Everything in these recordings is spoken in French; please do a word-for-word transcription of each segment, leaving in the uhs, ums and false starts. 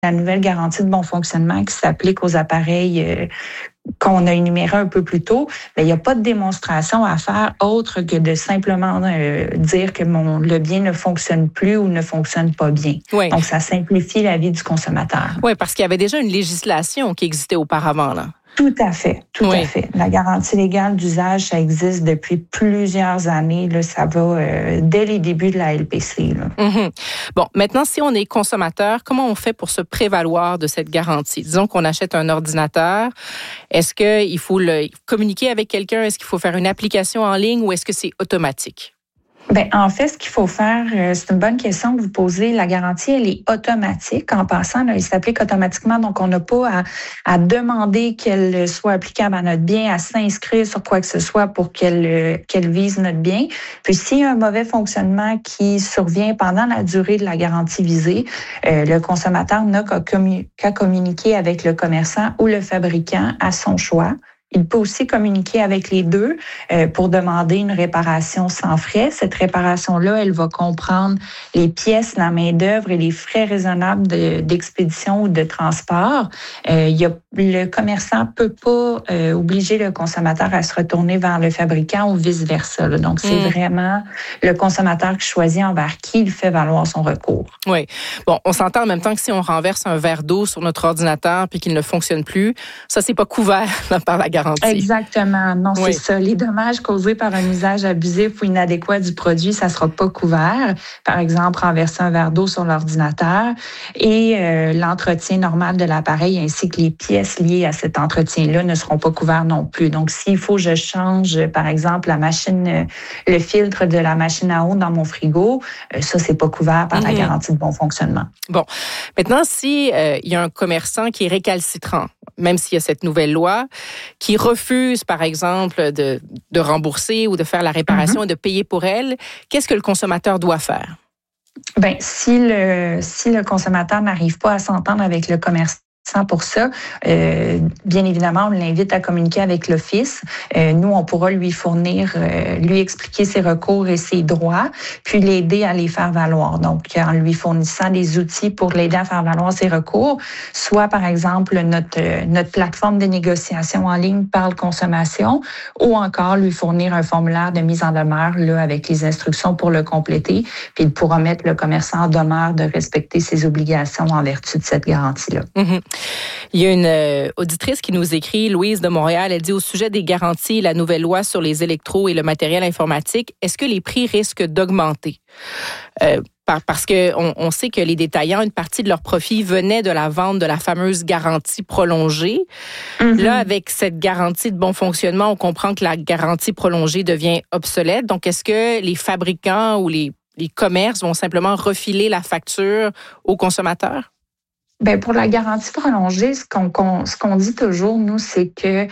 la nouvelle garantie de bon fonctionnement qui s'applique aux appareils euh, qu'on a énuméré un peu plus tôt, bien, il n'y a pas de démonstration à faire autre que de simplement euh, dire que mon, le bien ne fonctionne plus ou ne fonctionne pas bien. Oui. Donc, ça simplifie la vie du consommateur. Oui, parce qu'il y avait déjà une législation qui existait auparavant, là. Tout à fait, tout oui. à fait. La garantie légale d'usage, ça existe depuis plusieurs années. Là, ça va euh, dès les débuts de la L P C. Là. Mm-hmm. Bon, maintenant, si on est consommateur, comment on fait pour se prévaloir de cette garantie? Disons qu'on achète un ordinateur. Est-ce qu'il faut le communiquer avec quelqu'un? Est-ce qu'il faut faire une application en ligne ou est-ce que c'est automatique? Ben, en fait, ce qu'il faut faire, euh, c'est une bonne question que vous posez. La garantie, elle est automatique. En passant, là, elle s'applique automatiquement, donc on n'a pas à, à demander qu'elle soit applicable à notre bien, à s'inscrire sur quoi que ce soit pour qu'elle, euh, qu'elle vise notre bien. Puis, s'il y a un mauvais fonctionnement qui survient pendant la durée de la garantie visée, euh, le consommateur n'a qu'à, commu- qu'à communiquer avec le commerçant ou le fabricant à son choix. Il peut aussi communiquer avec les deux euh, pour demander une réparation sans frais. Cette réparation-là, elle va comprendre les pièces, la main-d'œuvre et les frais raisonnables de, d'expédition ou de transport. Euh, il y a, le commerçant peut pas euh, obliger le consommateur à se retourner vers le fabricant ou vice-versa. Là. Donc, c'est mmh. vraiment le consommateur qui choisit envers qui il fait valoir son recours. Oui. Bon, on s'entend en même temps que si on renverse un verre d'eau sur notre ordinateur puis qu'il ne fonctionne plus, ça, c'est pas couvert là, par la garantie. Exactement. Non, oui. c'est ça. Les dommages causés par un usage abusif ou inadéquat du produit, ça sera pas couvert. Par exemple, renverser un verre d'eau sur l'ordinateur et euh, l'entretien normal de l'appareil ainsi que les pièces liées à cet entretien-là ne seront pas couverts non plus. Donc, s'il faut que je change, par exemple, la machine, le filtre de la machine à eau dans mon frigo, euh, ça, c'est pas couvert par mm-hmm. la garantie de bon fonctionnement. Bon. Maintenant, si euh, il y a un commerçant qui est récalcitrant, même s'il y a cette nouvelle loi, qui refuse, par exemple, de, de rembourser ou de faire la réparation mm-hmm. et de payer pour elle, qu'est-ce que le consommateur doit faire? Ben, si le, si le consommateur n'arrive pas à s'entendre avec le commerçant pour ça, euh, bien évidemment, on l'invite à communiquer avec l'Office. Euh, nous, on pourra lui fournir, euh, lui expliquer ses recours et ses droits, puis l'aider à les faire valoir. Donc, en lui fournissant des outils pour l'aider à faire valoir ses recours, soit par exemple notre euh, notre plateforme de négociation en ligne Parle Consommation, ou encore lui fournir un formulaire de mise en demeure là avec les instructions pour le compléter, puis il pourra mettre le commerçant en demeure de respecter ses obligations en vertu de cette garantie-là. Mm-hmm. Il y a une euh, auditrice qui nous écrit, Louise de Montréal, elle dit au sujet des garanties et la nouvelle loi sur les électros et le matériel informatique, est-ce que les prix risquent d'augmenter? Euh, par, parce qu'on on sait que les détaillants, une partie de leur profit venait de la vente de la fameuse garantie prolongée. Mm-hmm. Là, avec cette garantie de bon fonctionnement, on comprend que la garantie prolongée devient obsolète. Donc, est-ce que les fabricants ou les, les commerces vont simplement refiler la facture aux consommateurs? Ben pour la garantie prolongée, ce qu'on, qu'on ce qu'on dit toujours nous, c'est que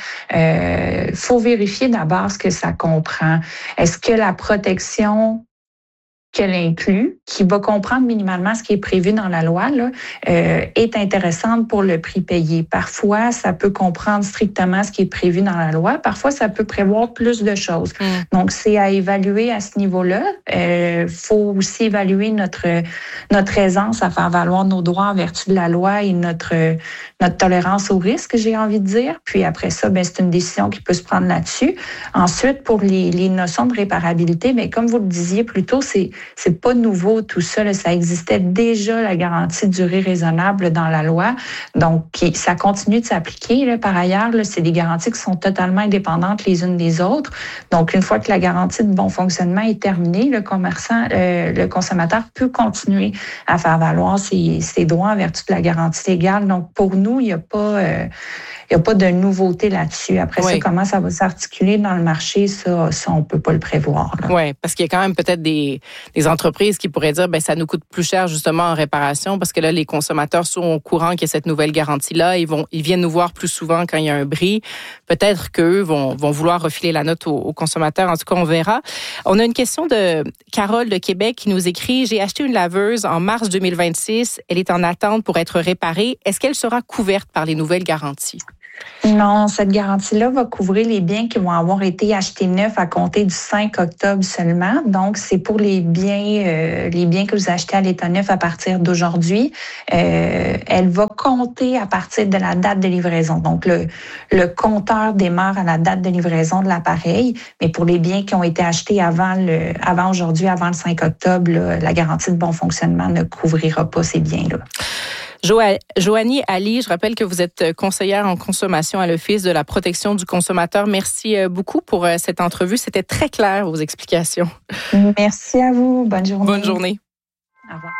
euh, faut vérifier d'abord ce que ça comprend. Est-ce que la protection qu'elle inclut, qui va comprendre minimalement ce qui est prévu dans la loi, là, euh, est intéressante pour le prix payé. Parfois, ça peut comprendre strictement ce qui est prévu dans la loi. Parfois, ça peut prévoir plus de choses. Mm. Donc, c'est à évaluer à ce niveau-là. Il euh, faut aussi évaluer notre notre aisance à faire valoir nos droits en vertu de la loi et notre notre tolérance au risque, j'ai envie de dire. Puis après ça, ben c'est une décision qui peut se prendre là-dessus. Ensuite, pour les, les notions de réparabilité, ben comme vous le disiez plus tôt, c'est C'est pas nouveau tout ça. Là. Ça existait déjà, la garantie de durée raisonnable dans la loi. Donc, ça continue de s'appliquer. Là. Par ailleurs, là, c'est des garanties qui sont totalement indépendantes les unes des autres. Donc, une fois que la garantie de bon fonctionnement est terminée, le commerçant, euh, le consommateur peut continuer à faire valoir ses, ses droits en vertu de la garantie légale. Donc, pour nous, il n'y a pas... Euh, Il n'y a pas de nouveauté là-dessus. Après oui. ça, comment ça va s'articuler dans le marché, ça, ça on ne peut pas le prévoir. Oui, parce qu'il y a quand même peut-être des, des entreprises qui pourraient dire ben ça nous coûte plus cher justement en réparation parce que là, les consommateurs sont au courant qu'il y a cette nouvelle garantie-là. Ils, vont, ils viennent nous voir plus souvent quand il y a un bris. Peut-être qu'eux vont, vont vouloir refiler la note aux, aux consommateurs. En tout cas, on verra. On a une question de Carole de Québec qui nous écrit « J'ai acheté une laveuse en mars deux mille vingt-six. Elle est en attente pour être réparée. Est-ce qu'elle sera couverte par les nouvelles garanties? » Non, cette garantie-là va couvrir les biens qui vont avoir été achetés neufs à compter du cinq octobre seulement. Donc, c'est pour les biens, euh, les biens que vous achetez à l'état neuf à partir d'aujourd'hui. Euh, elle va compter à partir de la date de livraison. Donc, le, le compteur démarre à la date de livraison de l'appareil. Mais pour les biens qui ont été achetés avant le, avant aujourd'hui, avant le cinq octobre, là, la garantie de bon fonctionnement ne couvrira pas ces biens-là. Jo- Joanie Ali, je rappelle que vous êtes conseillère en consommation à l'Office de la protection du consommateur. Merci beaucoup pour cette entrevue. C'était très clair, vos explications. Merci à vous. Bonne journée. Bonne journée. Au revoir.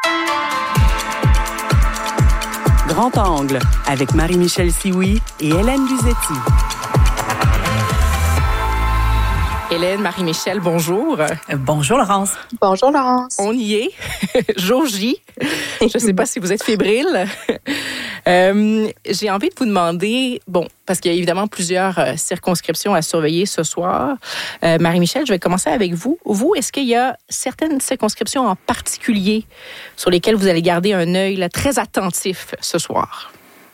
Grand Angle avec Marie-Michel Sioui et Hélène Luzetti. Hélène, Marie-Michel, bonjour. Bonjour, Laurence. Bonjour, Laurence. On y est. Jour J. Je ne sais pas si vous êtes fébrile. Euh, j'ai envie de vous demander, bon, parce qu'il y a évidemment plusieurs euh, circonscriptions à surveiller ce soir. Euh, Marie-Michel, je vais commencer avec vous. Vous, est-ce qu'il y a certaines circonscriptions en particulier sur lesquelles vous allez garder un œil là, très attentif ce soir?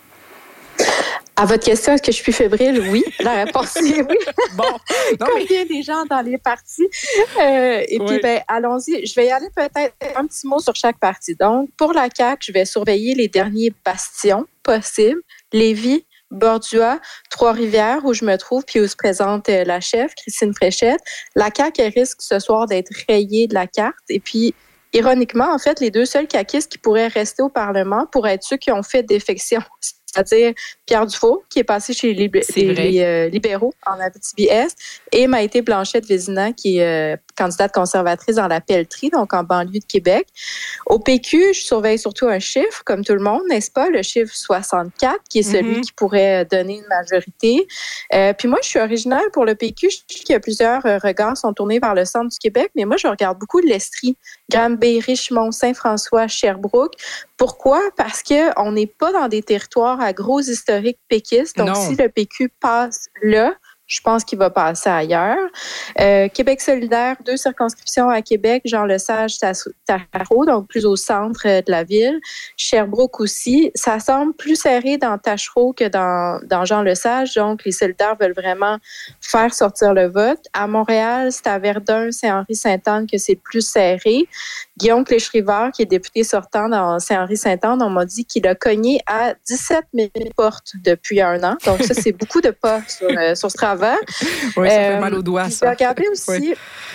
À votre question, est-ce que je suis fébrile? Oui. La réponse est oui. Bon. Non, Combien des gens dans les partis? Euh, et oui. puis, ben, allons-y. Je vais y aller peut-être un petit mot sur chaque parti. Donc, pour la C A Q, je vais surveiller les derniers bastions possibles. Lévis, Bordua, Trois-Rivières, où je me trouve, puis où se présente euh, la chef, Christine Fréchette. La C A Q, elle risque ce soir d'être rayée de la carte. Et puis, ironiquement, en fait, les deux seuls caquistes qui pourraient rester au Parlement pourraient être ceux qui ont fait défection. C'est-à-dire Pierre Dufault, qui est passé chez les, les, les euh, libéraux en Abitibi-Est, et Maïté Blanchette-Vézina, qui est euh, candidate conservatrice dans la Pelletrie, donc en banlieue de Québec. Au P Q, je surveille surtout un chiffre, comme tout le monde, n'est-ce pas? Le chiffre soixante-quatre, qui est celui mm-hmm. qui pourrait donner une majorité. Euh, puis moi, je suis originaire pour le P Q. Je sais qu'il y a plusieurs euh, regards sont tournés vers le centre du Québec, mais moi, je regarde beaucoup l'Estrie, Granby, Richmond, Saint-François, Sherbrooke. Pourquoi? Parce qu'on n'est pas dans des territoires à gros historiques péquistes. Donc, non. Si le P Q passe là, je pense qu'il va passer ailleurs. Euh, Québec solidaire, deux circonscriptions à Québec, Jean-Lesage, Tachereau, donc plus au centre de la ville. Sherbrooke aussi. Ça semble plus serré dans Tachereau que dans, dans Jean-Lesage, donc les solidaires veulent vraiment faire sortir le vote. À Montréal, c'est à Verdun, Saint-Henri-Sainte-Anne que c'est plus serré. Guillaume Cléche-Rivard, qui est député sortant dans Saint-Henri-Sainte-Anne, on m'a dit qu'il a cogné à dix-sept mille portes depuis un an. Donc ça, c'est beaucoup de pas sur, euh, sur ce travail. Oui, ça fait mal aux doigts, ça. Je vais regarder aussi... Oui.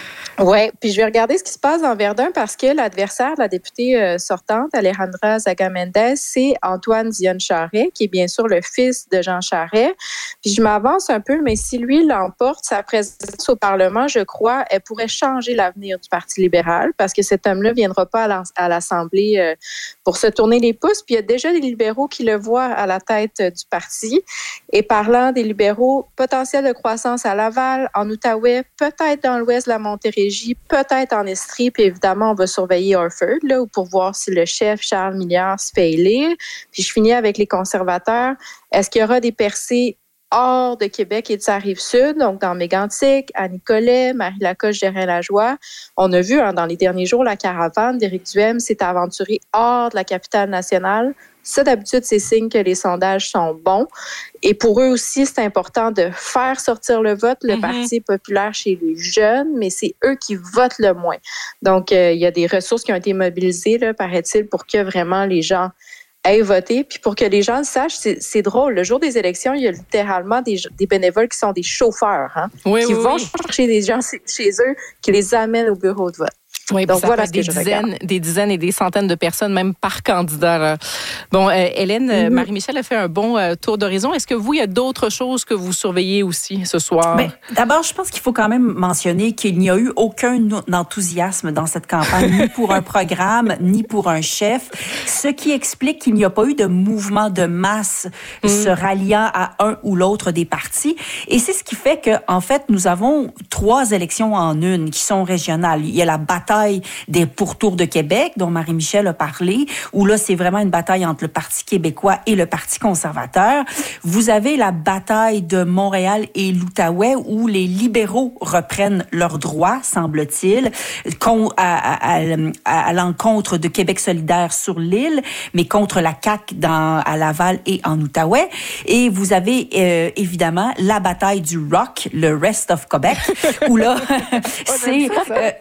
Oui, puis je vais regarder ce qui se passe dans Verdun parce que l'adversaire de la députée euh, sortante, Alejandra Zaga-Mendez, c'est Antoine Dionne-Charest, qui est bien sûr le fils de Jean Charest. Puis je m'avance un peu, mais si lui l'emporte, sa présence au Parlement, je crois, elle pourrait changer l'avenir du Parti libéral parce que cet homme-là ne viendra pas à l'Assemblée euh, pour se tourner les pouces. Puis il y a déjà des libéraux qui le voient à la tête euh, du parti. Et parlant des libéraux, potentiel de croissance à Laval, en Outaouais, peut-être dans l'ouest de la Montérégie, peut-être en Estrie, puis évidemment, on va surveiller Orford là, pour voir si le chef Charles Milliard se fait élire. Puis je finis avec les conservateurs. Est-ce qu'il y aura des percées hors de Québec et de sa Rive-Sud, donc dans Mégantic, à Nicolet, Marie-Lacoche, Gérin-Lajoie? On a vu hein, dans les derniers jours, la caravane d'Éric Duhem s'est aventurée hors de la capitale nationale. Ça, d'habitude, c'est signe que les sondages sont bons. Et pour eux aussi, c'est important de faire sortir le vote. Le mm-hmm. Parti est populaire chez les jeunes, mais c'est eux qui votent le moins. Donc, euh, il y a des ressources qui ont été mobilisées, là, paraît-il, pour que vraiment les gens aient voté. Puis pour que les gens le sachent, c'est, c'est drôle. Le jour des élections, il y a littéralement des, des bénévoles qui sont des chauffeurs, hein, oui, qui oui, vont oui. chercher des gens chez eux, qui les amènent au bureau de vote. Oui, donc ça voilà ce que des je dizaines, regarde. Des dizaines et des centaines de personnes, même par candidat. Là. Bon, euh, Hélène, mm-hmm. Marie-Michel a fait un bon euh, tour d'horizon. Est-ce que vous, il y a d'autres choses que vous surveillez aussi ce soir? Bien, d'abord, je pense qu'il faut quand même mentionner qu'il n'y a eu aucun enthousiasme dans cette campagne, ni pour un programme, ni pour un chef, ce qui explique qu'il n'y a pas eu de mouvement de masse mm. se ralliant à un ou l'autre des partis. Et c'est ce qui fait que, en fait, nous avons trois élections en une qui sont régionales. Il y a la bataille bataille des pourtours de Québec, dont Marie-Michel a parlé, où là, c'est vraiment une bataille entre le Parti québécois et le Parti conservateur. Vous avez la bataille de Montréal et l'Outaouais, où les libéraux reprennent leurs droits, semble-t-il, à, à, à, à l'encontre de Québec solidaire sur l'île, mais contre la C A Q dans, à Laval et en Outaouais. Et vous avez euh, évidemment la bataille du Rock, le Rest of Québec, où là, c'est, euh,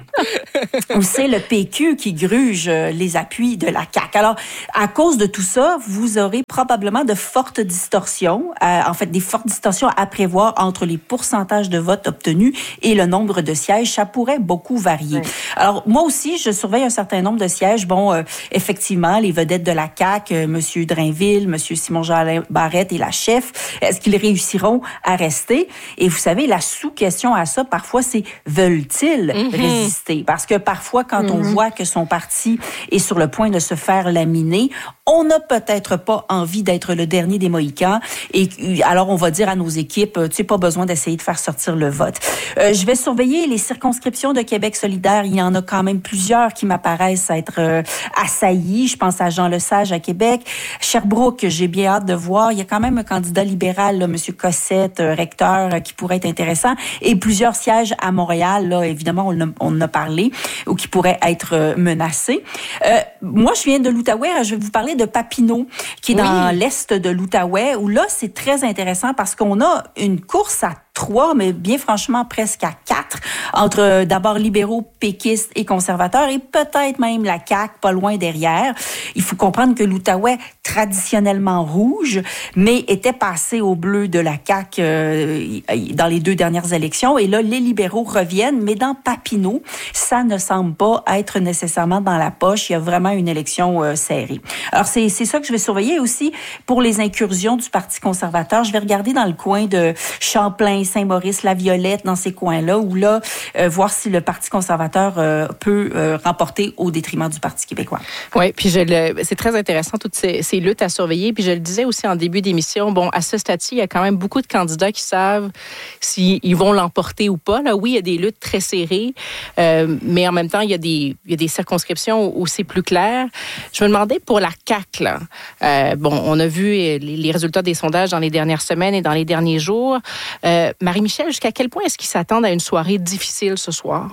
où c'est le P Q qui gruge les appuis de la C A Q. Alors, à cause de tout ça, vous aurez probablement de fortes distorsions, euh, en fait, des fortes distorsions à prévoir entre les pourcentages de votes obtenus et le nombre de sièges. Ça pourrait beaucoup varier. Oui. Alors, moi aussi, je surveille un certain nombre de sièges. Bon, euh, effectivement, les vedettes de la C A Q, euh, M. Drainville, M. Simon-Jean Barrette et la chef, est-ce qu'ils réussiront à rester? Et vous savez, la sous-question à ça, parfois, c'est veulent-ils mm-hmm. résister? Parce que parfois, quand mm-hmm. on voit que son parti est sur le point de se faire laminer, on n'a peut-être pas envie d'être le dernier des Mohicans. Et alors, on va dire à nos équipes, tu n'as pas besoin d'essayer de faire sortir le vote. Euh, je vais surveiller les circonscriptions de Québec solidaire. Il y en a quand même plusieurs qui m'apparaissent être euh, assaillies. Je pense à Jean Lesage à Québec. Sherbrooke, j'ai bien hâte de voir. Il y a quand même un candidat libéral, là, M. Cossette, euh, recteur, euh, qui pourrait être intéressant. Et plusieurs sièges à Montréal, là, évidemment, on, a, on en a parlé, ou qui pourraient être euh, menacés. Euh, moi, je viens de l'Outaouais. Je vais vous parler de Papineau, qui est oui. dans l'est de l'Outaouais, où là, c'est très intéressant parce qu'on a une course à trois, mais bien franchement presque à quatre, entre euh, d'abord libéraux, péquistes et conservateurs, et peut-être même la C A Q, pas loin derrière. Il faut comprendre que l'Outaouais, traditionnellement rouge, mais était passé au bleu de la C A Q euh, dans les deux dernières élections, et là, les libéraux reviennent, mais dans Papineau, ça ne semble pas être nécessairement dans la poche. Il y a vraiment une élection euh, serrée. Alors, c'est, c'est ça que je vais surveiller aussi pour les incursions du Parti conservateur. Je vais regarder dans le coin de Champlain, Saint-Maurice, La Violette, dans ces coins-là, où là, euh, voir si le Parti conservateur euh, peut euh, remporter au détriment du Parti québécois. Oui, puis je le, c'est très intéressant, toutes ces, ces luttes à surveiller. Puis je le disais aussi en début d'émission, bon, à ce stade-ci, il y a quand même beaucoup de candidats qui savent s'ils vont l'emporter ou pas. Là, oui, il y a des luttes très serrées, euh, mais en même temps, il y a des, il y a des circonscriptions où c'est plus clair. Je me demandais pour la C A Q, là, euh, bon, on a vu les, les résultats des sondages dans les dernières semaines et dans les derniers jours. Euh, Marie-Michel, jusqu'à quel point est-ce qu'ils s'attendent à une soirée difficile ce soir?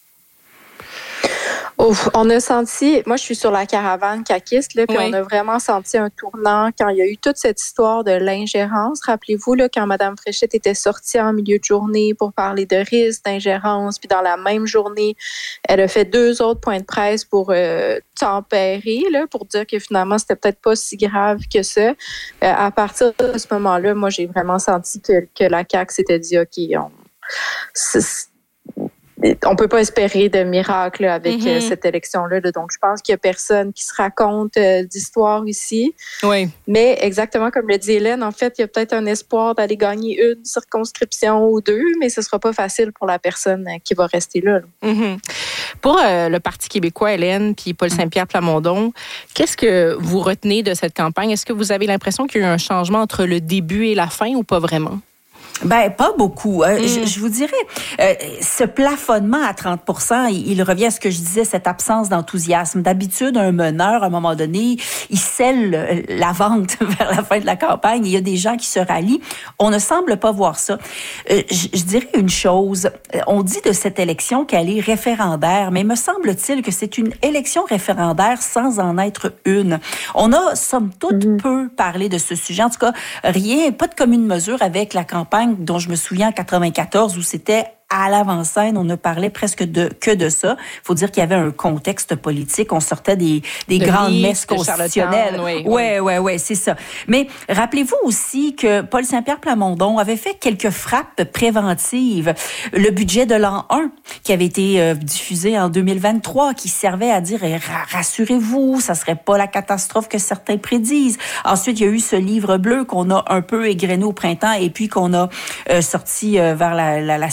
Ouf, on a senti, moi je suis sur la caravane caquiste, là, puis oui. on a vraiment senti un tournant quand il y a eu toute cette histoire de l'ingérence. Rappelez-vous, là, quand Mme Fréchette était sortie en milieu de journée pour parler de risque d'ingérence, puis dans la même journée, elle a fait deux autres points de presse pour euh, tempérer, là, pour dire que finalement c'était peut-être pas si grave que ça. Euh, à partir de ce moment-là, moi j'ai vraiment senti que, que la C A Q s'était dit, OK, on... C'est, on peut pas espérer de miracle avec mm-hmm. cette élection-là. Donc, je pense qu'il y a personne qui se raconte euh, d'histoire ici. Oui. Mais exactement comme le dit Hélène, en fait, il y a peut-être un espoir d'aller gagner une circonscription ou deux, mais ce sera pas facile pour la personne qui va rester là. là. Mm-hmm. Pour euh, le Parti québécois, Hélène, puis Paul Saint-Pierre Plamondon, qu'est-ce que vous retenez de cette campagne? Est-ce que vous avez l'impression qu'il y a eu un changement entre le début et la fin ou pas vraiment? Ben, pas beaucoup. Euh, mm. je, je vous dirais, euh, ce plafonnement à trente pour cent, il, il revient à ce que je disais, cette absence d'enthousiasme. D'habitude, un meneur, à un moment donné, il scelle la vente vers la fin de la campagne. Il y a des gens qui se rallient. On ne semble pas voir ça. Euh, je, je dirais une chose. On dit de cette élection qu'elle est référendaire, mais me semble-t-il que c'est une élection référendaire sans en être une. On a, somme toute, mm. peu parlé de ce sujet. En tout cas, rien, pas de commune mesure avec la campagne dont je me souviens en quatre-vingt-quatorze, où c'était à l'avant-scène, on ne parlait presque de, que de ça. Il faut dire qu'il y avait un contexte politique. On sortait des, des de grandes Nice, messes constitutionnelles. Oui, oui, oui, oui, ouais, c'est ça. Mais rappelez-vous aussi que Paul Saint-Pierre Plamondon avait fait quelques frappes préventives. Le budget de l'an un, qui avait été euh, diffusé en deux mille vingt-trois, qui servait à dire eh, « rassurez-vous, ça serait pas la catastrophe que certains prédisent ». Ensuite, il y a eu ce livre bleu qu'on a un peu égrené au printemps et puis qu'on a euh, sorti euh, vers la, la, la Saint-Jean.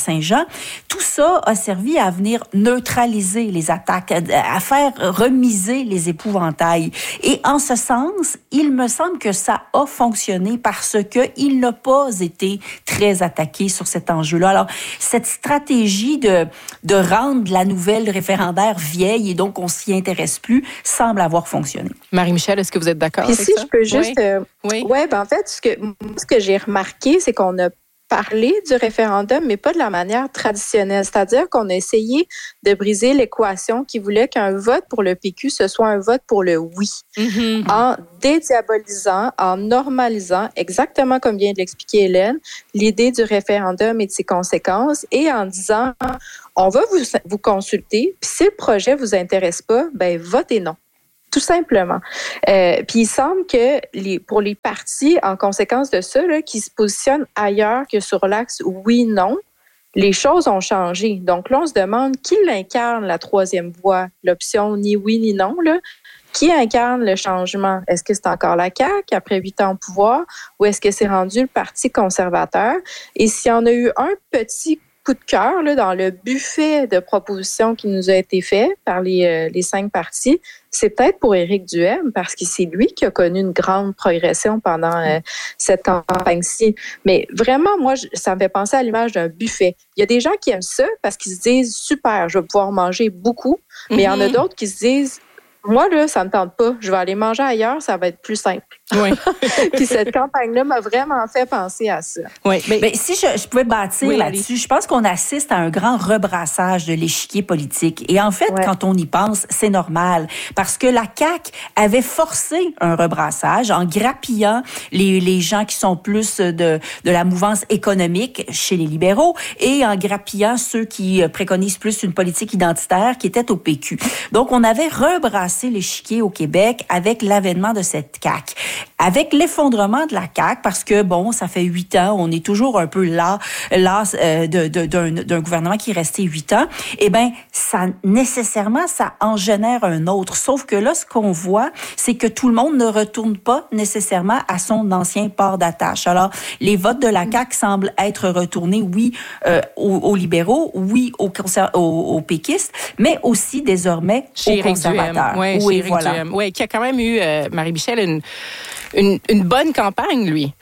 Tout ça a servi à venir neutraliser les attaques, à faire remiser les épouvantails. Et en ce sens, il me semble que ça a fonctionné parce que il n'a pas été très attaqué sur cet enjeu-là. Alors, cette stratégie de, de rendre la nouvelle référendaire vieille et donc on s'y intéresse plus semble avoir fonctionné. Marie-Michel, est-ce que vous êtes d'accord Puis avec si ça? je peux juste... Oui. Euh, oui. Ouais, ben en fait, ce que, ce que j'ai remarqué, c'est qu'on a parlé du référendum, mais pas de la manière traditionnelle. C'est-à-dire qu'on a essayé de briser l'équation qui voulait qu'un vote pour le P Q, ce soit un vote pour le oui. Mm-hmm. En dédiabolisant, en normalisant, exactement comme vient de l'expliquer Hélène, l'idée du référendum et de ses conséquences, et en disant, on va vous, vous consulter, puis si le projet vous intéresse pas, ben votez non. Tout simplement. Euh, puis il semble que les, pour les partis, en conséquence de ça, là, qui se positionnent ailleurs que sur l'axe oui-non, les choses ont changé. Donc là, on se demande qui l'incarne la troisième voie, l'option ni oui ni non, là. Qui incarne le changement? Est-ce que c'est encore la C A Q après huit ans au pouvoir ou est-ce que c'est rendu le Parti conservateur? Et s'il y en a eu un petit coup de cœur là, dans le buffet de propositions qui nous a été fait par les, euh, les cinq partis, c'est peut-être pour Éric Duhaime, parce que c'est lui qui a connu une grande progression pendant euh, cette campagne-ci. Mais vraiment, moi, ça me fait penser à l'image d'un buffet. Il y a des gens qui aiment ça parce qu'ils se disent « super, je vais pouvoir manger beaucoup », mais mm-hmm. il y en a d'autres qui se disent « moi, là, ça me tente pas, je vais aller manger ailleurs, ça va être plus simple ». Oui. Puis cette campagne-là m'a vraiment fait penser à ça. Oui, mais, mais si je, je pouvais bâtir oui, là-dessus, je pense qu'on assiste à un grand rebrassage de l'échiquier politique. Et en fait, ouais. quand on y pense, c'est normal. Parce que la C A Q avait forcé un rebrassage en grappillant les, les gens qui sont plus de, de la mouvance économique chez les libéraux et en grappillant ceux qui préconisent plus une politique identitaire qui était au P Q. Donc, on avait rebrassé l'échiquier au Québec avec l'avènement de cette C A Q. Avec l'effondrement de la C A Q, parce que, bon, ça fait huit ans, on est toujours un peu là, là euh, de, de, d'un, d'un gouvernement qui est resté huit ans, eh bien, ça, nécessairement, ça en génère un autre. Sauf que là, ce qu'on voit, c'est que tout le monde ne retourne pas nécessairement à son ancien port d'attache. Alors, les votes de la C A Q semblent être retournés, oui, euh, aux, aux libéraux, oui, aux, conser- aux, aux péquistes, mais aussi, désormais, chez aux Éric conservateurs. Oui, oui, chez Éric voilà. Duhaime. Oui, qui a quand même eu, euh, Marie-Michel, une... Une, une bonne campagne, lui.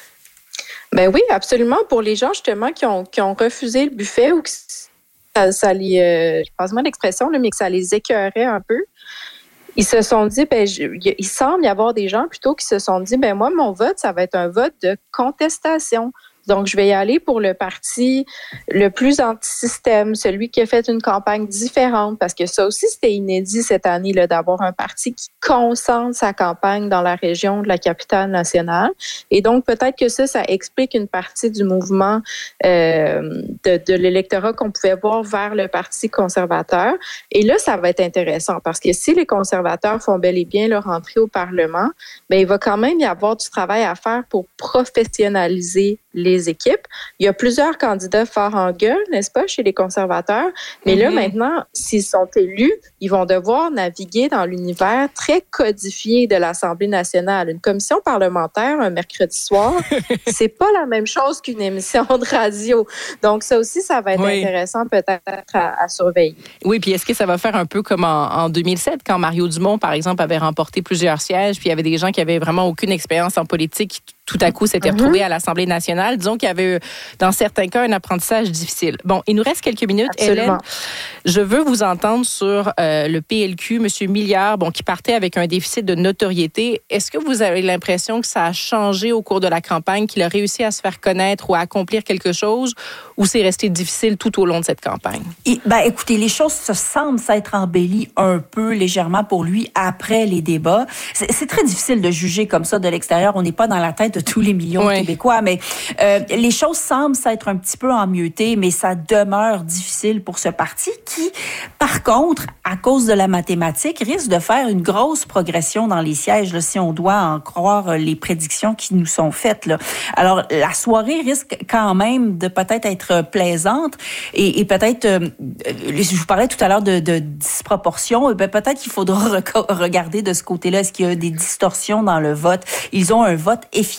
Ben oui, absolument. Pour les gens, justement, qui ont, qui ont refusé le buffet ou que ça, ça les, euh, je passe mal l'expression, là, mais que ça les écœurait un peu, ils se sont dit, ben, je, il semble y avoir des gens plutôt qui se sont dit, ben moi, mon vote, ça va être un vote de contestation. Donc, je vais y aller pour le parti le plus anti-système, celui qui a fait une campagne différente, parce que ça aussi, c'était inédit cette année, là, d'avoir un parti qui concentre sa campagne dans la région de la capitale nationale. Et donc, peut-être que ça, ça explique une partie du mouvement euh, de, de l'électorat qu'on pouvait voir vers le Parti conservateur. Et là, ça va être intéressant, parce que si les conservateurs font bel et bien leur entrée au Parlement, bien, il va quand même y avoir du travail à faire pour professionnaliser les équipes. Il y a plusieurs candidats forts en gueule, n'est-ce pas, chez les conservateurs. Mais mm-hmm. là, maintenant, s'ils sont élus, ils vont devoir naviguer dans l'univers très codifié de l'Assemblée nationale. Une commission parlementaire, un mercredi soir, c'est pas la même chose qu'une émission de radio. Donc, ça aussi, ça va être oui. intéressant peut-être à, à surveiller. Oui, puis est-ce que ça va faire un peu comme en, en deux mille sept, quand Mario Dumont, par exemple, avait remporté plusieurs sièges, puis il y avait des gens qui avaient vraiment aucune expérience en politique, tout à coup s'étaient mm-hmm. retrouvés à l'Assemblée nationale. Disons qu'il y avait, dans certains cas, un apprentissage difficile. Bon, il nous reste quelques minutes. Absolument. Hélène, je veux vous entendre sur euh, le P L Q, M. Milliard, bon, qui partait avec un déficit de notoriété. Est-ce que vous avez l'impression que ça a changé au cours de la campagne, qu'il a réussi à se faire connaître ou à accomplir quelque chose, ou c'est resté difficile tout au long de cette campagne? Et, ben, écoutez, les choses se semblent s'être embellies un peu légèrement pour lui après les débats. C'est, c'est très difficile de juger comme ça de l'extérieur. On n'est pas dans la tête de tous les millions oui. de Québécois, mais euh, les choses semblent s'être un petit peu emmieuttées, mais ça demeure difficile pour ce parti qui, par contre, à cause de la mathématique, risque de faire une grosse progression dans les sièges, là, si on doit en croire les prédictions qui nous sont faites, là. Alors, la soirée risque quand même de peut-être être plaisante et, et peut-être, euh, je vous parlais tout à l'heure de, de disproportion, ben peut-être qu'il faudra regarder de ce côté-là, est-ce qu'il y a des distorsions dans le vote? Ils ont un vote efficace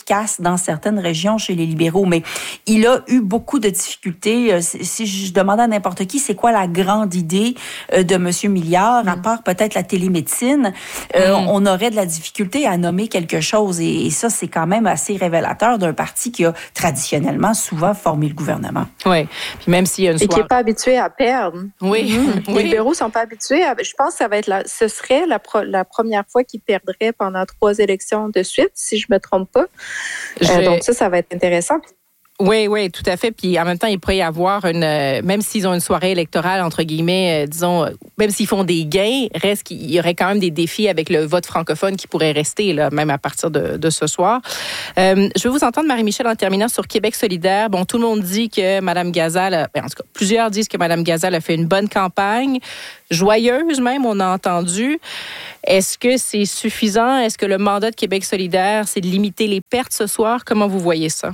efficace dans certaines régions chez les libéraux, mais il a eu beaucoup de difficultés. Si je demandais à n'importe qui, c'est quoi la grande idée de M. Milliard, à part peut-être la télémédecine, euh, mm. on aurait de la difficulté à nommer quelque chose. Et, et ça, c'est quand même assez révélateur d'un parti qui a traditionnellement souvent formé le gouvernement. Oui. Puis même s'il y a une soirée... Et qui n'est pas habitué à perdre. Oui. Mm-hmm. oui. Les libéraux ne sont pas habitués à... Je pense que ça va être la... ce serait la, pro... la première fois qu'ils perdraient pendant trois élections de suite, si je ne me trompe pas. Je... Euh, donc ça, ça va être intéressant. Oui, oui, tout à fait. Puis en même temps, il pourrait y avoir une, même s'ils ont une soirée électorale, entre guillemets, euh, disons, même s'ils font des gains, reste qu'il y aurait quand même des défis avec le vote francophone qui pourrait rester, là, même à partir de, de ce soir. Euh, je veux vous entendre, Marie-Michel, en terminant sur Québec solidaire. Bon, tout le monde dit que Mme Gazal, a, en tout cas, plusieurs disent que Mme Gazal a fait une bonne campagne, joyeuse même, on a entendu. Est-ce que c'est suffisant? Est-ce que le mandat de Québec solidaire, c'est de limiter les pertes ce soir? Comment vous voyez ça?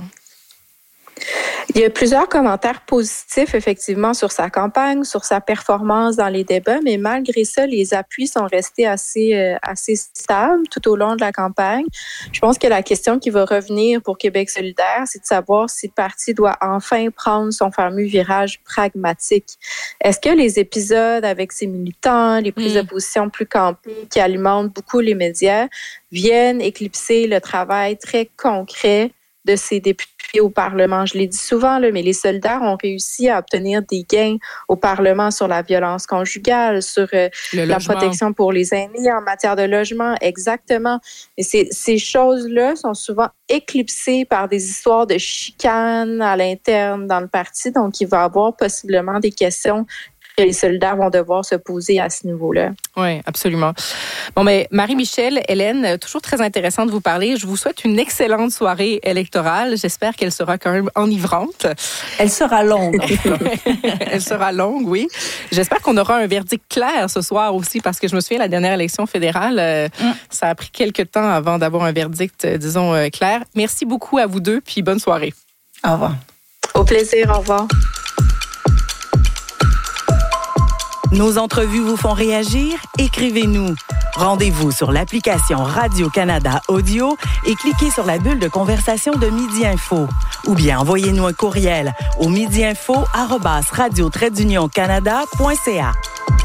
Il y a plusieurs commentaires positifs, effectivement, sur sa campagne, sur sa performance dans les débats, mais malgré ça, les appuis sont restés assez, euh, assez stables tout au long de la campagne. Je pense que la question qui va revenir pour Québec solidaire, c'est de savoir si le parti doit enfin prendre son fameux virage pragmatique. Est-ce que les épisodes avec ses militants, les prises mmh. de position plus campées qui alimentent beaucoup les médias, viennent éclipser le travail très concret de ces députés au Parlement? Je l'ai dit souvent, là, mais les soldats ont réussi à obtenir des gains au Parlement sur la violence conjugale, sur euh, la protection pour les aînés en matière de logement, exactement. Et ces, ces choses-là sont souvent éclipsées par des histoires de chicanes à l'interne dans le parti, donc il va y avoir possiblement des questions que les soldats vont devoir se poser à ce niveau-là. Oui, absolument. Bon, mais Marie-Michel, Hélène, toujours très intéressant de vous parler. Je vous souhaite une excellente soirée électorale. J'espère qu'elle sera quand même enivrante. Elle sera longue. Elle sera longue, oui. J'espère qu'on aura un verdict clair ce soir aussi, parce que je me souviens, la dernière élection fédérale, euh, mm. ça a pris quelques temps avant d'avoir un verdict, euh, disons, euh, clair. Merci beaucoup à vous deux, puis bonne soirée. Au revoir. Au plaisir, au revoir. Nos entrevues vous font réagir? Écrivez-nous. Rendez-vous sur l'application Radio-Canada Audio et cliquez sur la bulle de conversation de Midi Info. Ou bien envoyez-nous un courriel au midiinfo arobase radio trait d'union canada point c a.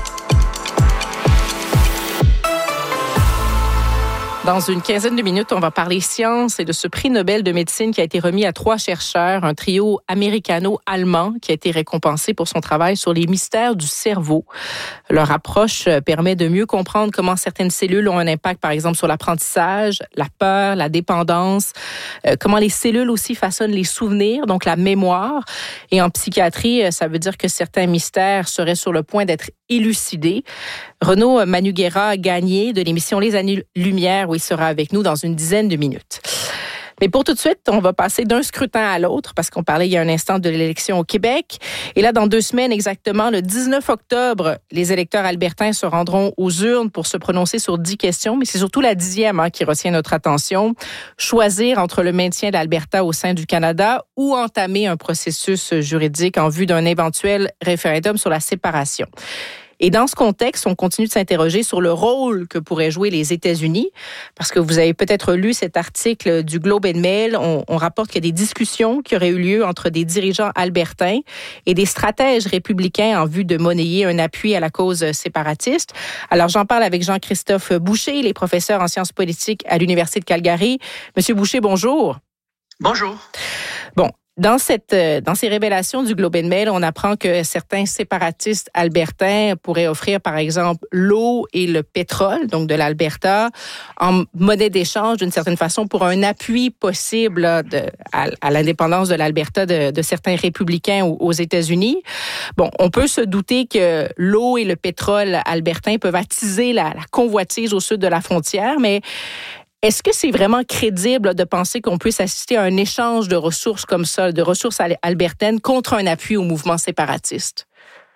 Dans une quinzaine de minutes, on va parler science et de ce prix Nobel de médecine qui a été remis à trois chercheurs, un trio américano-allemand qui a été récompensé pour son travail sur les mystères du cerveau. Leur approche permet de mieux comprendre comment certaines cellules ont un impact, par exemple, sur l'apprentissage, la peur, la dépendance, euh, comment les cellules aussi façonnent les souvenirs, donc la mémoire. Et en psychiatrie, ça veut dire que certains mystères seraient sur le point d'être élucidés. Renaud Manugera-Gagné de l'émission Les Années-Lumière, où il sera avec nous dans une dizaine de minutes. Mais pour tout de suite, on va passer d'un scrutin à l'autre parce qu'on parlait il y a un instant de l'élection au Québec. Et là, dans deux semaines exactement, le dix-neuf octobre, les électeurs albertains se rendront aux urnes pour se prononcer sur dix questions, mais c'est surtout la dixième hein, qui retient notre attention. Choisir entre le maintien de l'Alberta au sein du Canada ou entamer un processus juridique en vue d'un éventuel référendum sur la séparation. Et dans ce contexte, on continue de s'interroger sur le rôle que pourraient jouer les États-Unis, parce que vous avez peut-être lu cet article du Globe and Mail. On, on rapporte qu'il y a des discussions qui auraient eu lieu entre des dirigeants albertains et des stratèges républicains en vue de monnayer un appui à la cause séparatiste. Alors, j'en parle avec Jean-Christophe Boucher, il est professeur en sciences politiques à l'Université de Calgary. Monsieur Boucher, bonjour. Bonjour. Bon. Dans cette, dans ces révélations du Globe and Mail, on apprend que certains séparatistes albertains pourraient offrir, par exemple, l'eau et le pétrole, donc de l'Alberta, en monnaie d'échange, d'une certaine façon, pour un appui possible de, à, à l'indépendance de l'Alberta de, de certains républicains aux États-Unis. Bon, on peut se douter que l'eau et le pétrole albertain peuvent attiser la, la convoitise au sud de la frontière, mais est-ce que c'est vraiment crédible de penser qu'on puisse assister à un échange de ressources comme ça, de ressources albertaines contre un appui au mouvement séparatiste?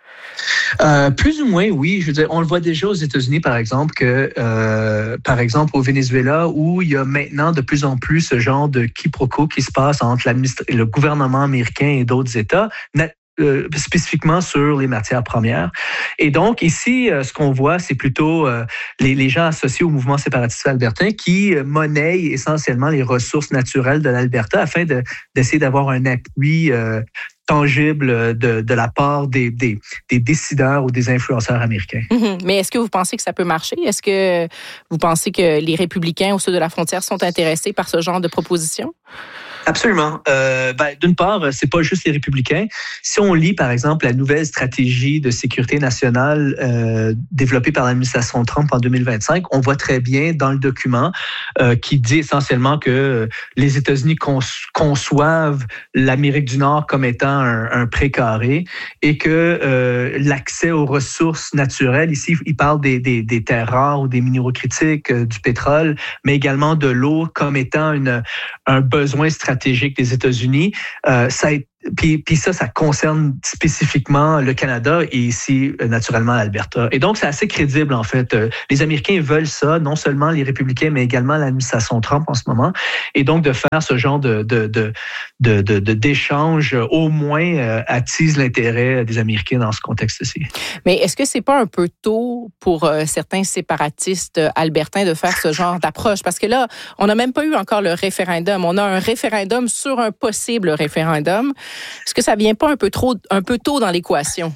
Euh, plus ou moins, oui. Je veux dire, on le voit déjà aux États-Unis, par exemple, que, euh, par exemple, au Venezuela, où il y a maintenant de plus en plus ce genre de quiproquo qui se passe entre le gouvernement américain et d'autres États. euh, spécifiquement sur les matières premières. Et donc, ici, euh, ce qu'on voit, c'est plutôt euh, les, les gens associés au mouvement séparatiste albertain qui euh, monnaient essentiellement les ressources naturelles de l'Alberta afin de, d'essayer d'avoir un appui euh, tangible de, de la part des, des, des décideurs ou des influenceurs américains. Mm-hmm. Mais est-ce que vous pensez que ça peut marcher? Est-ce que vous pensez que les républicains au sud de la frontière sont intéressés par ce genre de proposition? Absolument. Euh, ben, d'une part, c'est pas juste les républicains. Si on lit, par exemple, la nouvelle stratégie de sécurité nationale euh, développée par l'administration Trump en deux mille vingt-cinq, on voit très bien dans le document euh, qui dit essentiellement que les États-Unis cons- conçoivent l'Amérique du Nord comme étant un, un précaré et que euh, l'accès aux ressources naturelles, ici, il parle des, des, des terres rares ou des minéraux critiques, euh, du pétrole, mais également de l'eau comme étant une, un besoin stratégique stratégique des États-Unis. Euh, ça a, puis, puis ça, ça concerne spécifiquement le Canada et ici, naturellement, l'Alberta. Et donc, c'est assez crédible, en fait. Les Américains veulent ça, non seulement les républicains, mais également l'administration Trump en ce moment. Et donc, de faire ce genre de, de, de, de, de, de d'échange, au moins, euh, attise l'intérêt des Américains dans ce contexte-ci. Mais est-ce que c'est pas un peu tôt pour euh, certains séparatistes albertains de faire ce genre d'approche? Parce que là, on n'a même pas eu encore le référendum. On a un référendum sur un possible référendum. Est-ce que ça vient pas un peu trop, un peu tôt dans l'équation?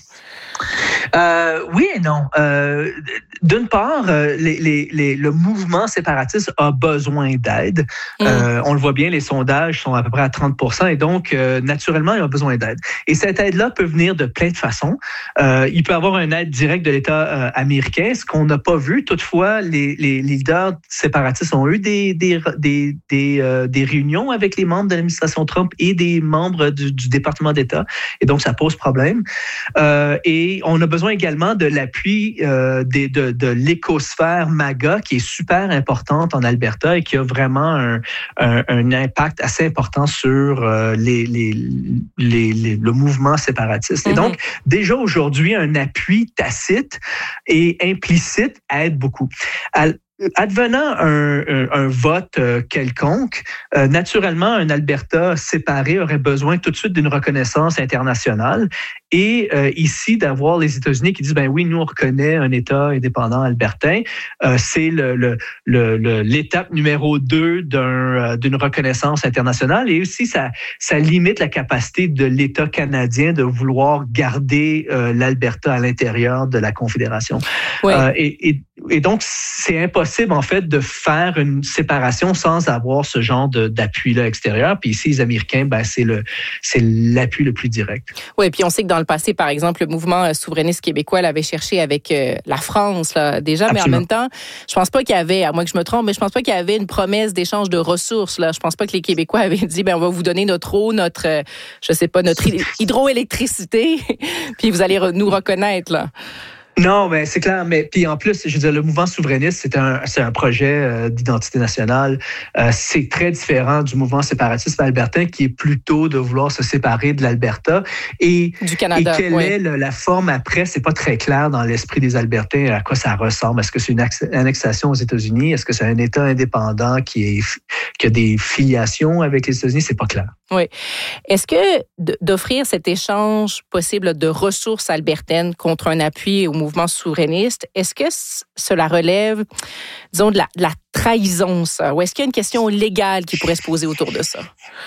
Euh, oui et non. Euh, d'une part, les, les, les, le mouvement séparatiste a besoin d'aide. Mmh. Euh, on le voit bien, les sondages sont à peu près à trente pour cent et donc, euh, naturellement, il a besoin d'aide. Et cette aide-là peut venir de plein de façons. Euh, il peut avoir une aide directe de l'État euh, américain, ce qu'on n'a pas vu. Toutefois, les, les leaders séparatistes ont eu des, des, des, des, euh, des réunions avec les membres de l'administration Trump et des membres du, du département d'État. Et donc, ça pose problème. Euh, et on a besoin également de l'appui euh, des, de, de l'écosphère MAGA qui est super importante en Alberta et qui a vraiment un, un, un impact assez important sur euh, les, les, les, les, le mouvement séparatiste. Mm-hmm. Et donc, déjà aujourd'hui, un appui tacite et implicite aide beaucoup. À, Advenant un, un, un vote euh, quelconque, euh, naturellement, un Alberta séparé aurait besoin tout de suite d'une reconnaissance internationale. Et euh, ici, d'avoir les États-Unis qui disent, ben oui, nous, on reconnaît un État indépendant albertain, euh, c'est le, le, le, le, l'étape numéro deux d'un, euh, d'une reconnaissance internationale. Et aussi, ça, ça limite la capacité de l'État canadien de vouloir garder euh, l'Alberta à l'intérieur de la Confédération. Oui. Euh, et, et, et donc, c'est impossible, en fait, de faire une séparation sans avoir ce genre de, d'appui-là extérieur. Puis ici, les Américains, ben, c'est, le, c'est l'appui le plus direct. Oui, puis on sait que dans le passé, par exemple, le mouvement souverainiste québécois l'avait cherché avec euh, la France, là, déjà, Absolument. Mais en même temps, je pense pas qu'il y avait, à moins que je me trompe, mais je pense pas qu'il y avait une promesse d'échange de ressources, là. Je pense pas que les Québécois avaient dit, ben, on va vous donner notre eau, notre, euh, je sais pas, notre hydroélectricité, puis vous allez re- nous reconnaître, là. Non, mais c'est clair. Mais puis en plus, je veux dire, le mouvement souverainiste, c'est un, c'est un projet euh, d'identité nationale. Euh, c'est très différent du mouvement séparatiste albertain, qui est plutôt de vouloir se séparer de l'Alberta. Et, du Canada, et quelle oui. est le, la forme après, c'est pas très clair dans l'esprit des Albertains à quoi ça ressemble. Est-ce que c'est une annexation aux États-Unis? Est-ce que c'est un État indépendant qui, est, qui a des filiations avec les États-Unis? C'est pas clair. Oui. Est-ce que d'offrir cet échange possible de ressources albertaines contre un appui au mouvement souverainiste, est-ce que cela relève, disons, de la, de la trahison, ça? Ou est-ce qu'il y a une question légale qui pourrait se poser autour de ça?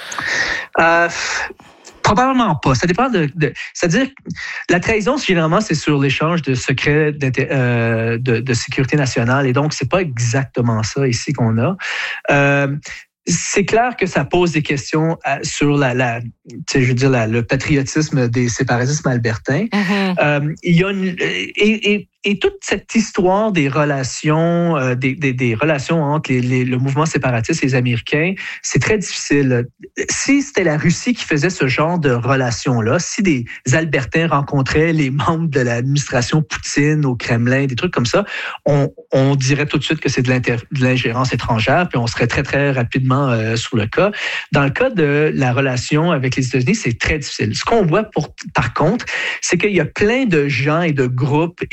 Euh... Probablement pas. Ça dépend de, de... C'est-à-dire, la trahison, généralement, c'est sur l'échange de secrets euh, de, de sécurité nationale. Et donc, c'est pas exactement ça ici qu'on a. Euh, c'est clair que ça pose des questions sur la, la tu sais, je veux dire, la, le patriotisme des séparatistes albertains. Mm-hmm. Euh, il y a une... Et, et, Et toute cette histoire des relations, euh, des, des, des relations entre les, les, le mouvement séparatiste et les Américains, c'est très difficile. Si c'était la Russie qui faisait ce genre de relations-là, si des Albertains rencontraient les membres de l'administration Poutine au Kremlin, des trucs comme ça, on, on dirait tout de suite que c'est de, de l'ingérence étrangère, puis on serait très, très rapidement euh, sur le cas. Dans le cas de la relation avec les États-Unis, c'est très difficile. Ce qu'on voit, pour, par contre, c'est qu'il y a plein de gens et de groupes et d'influenceurs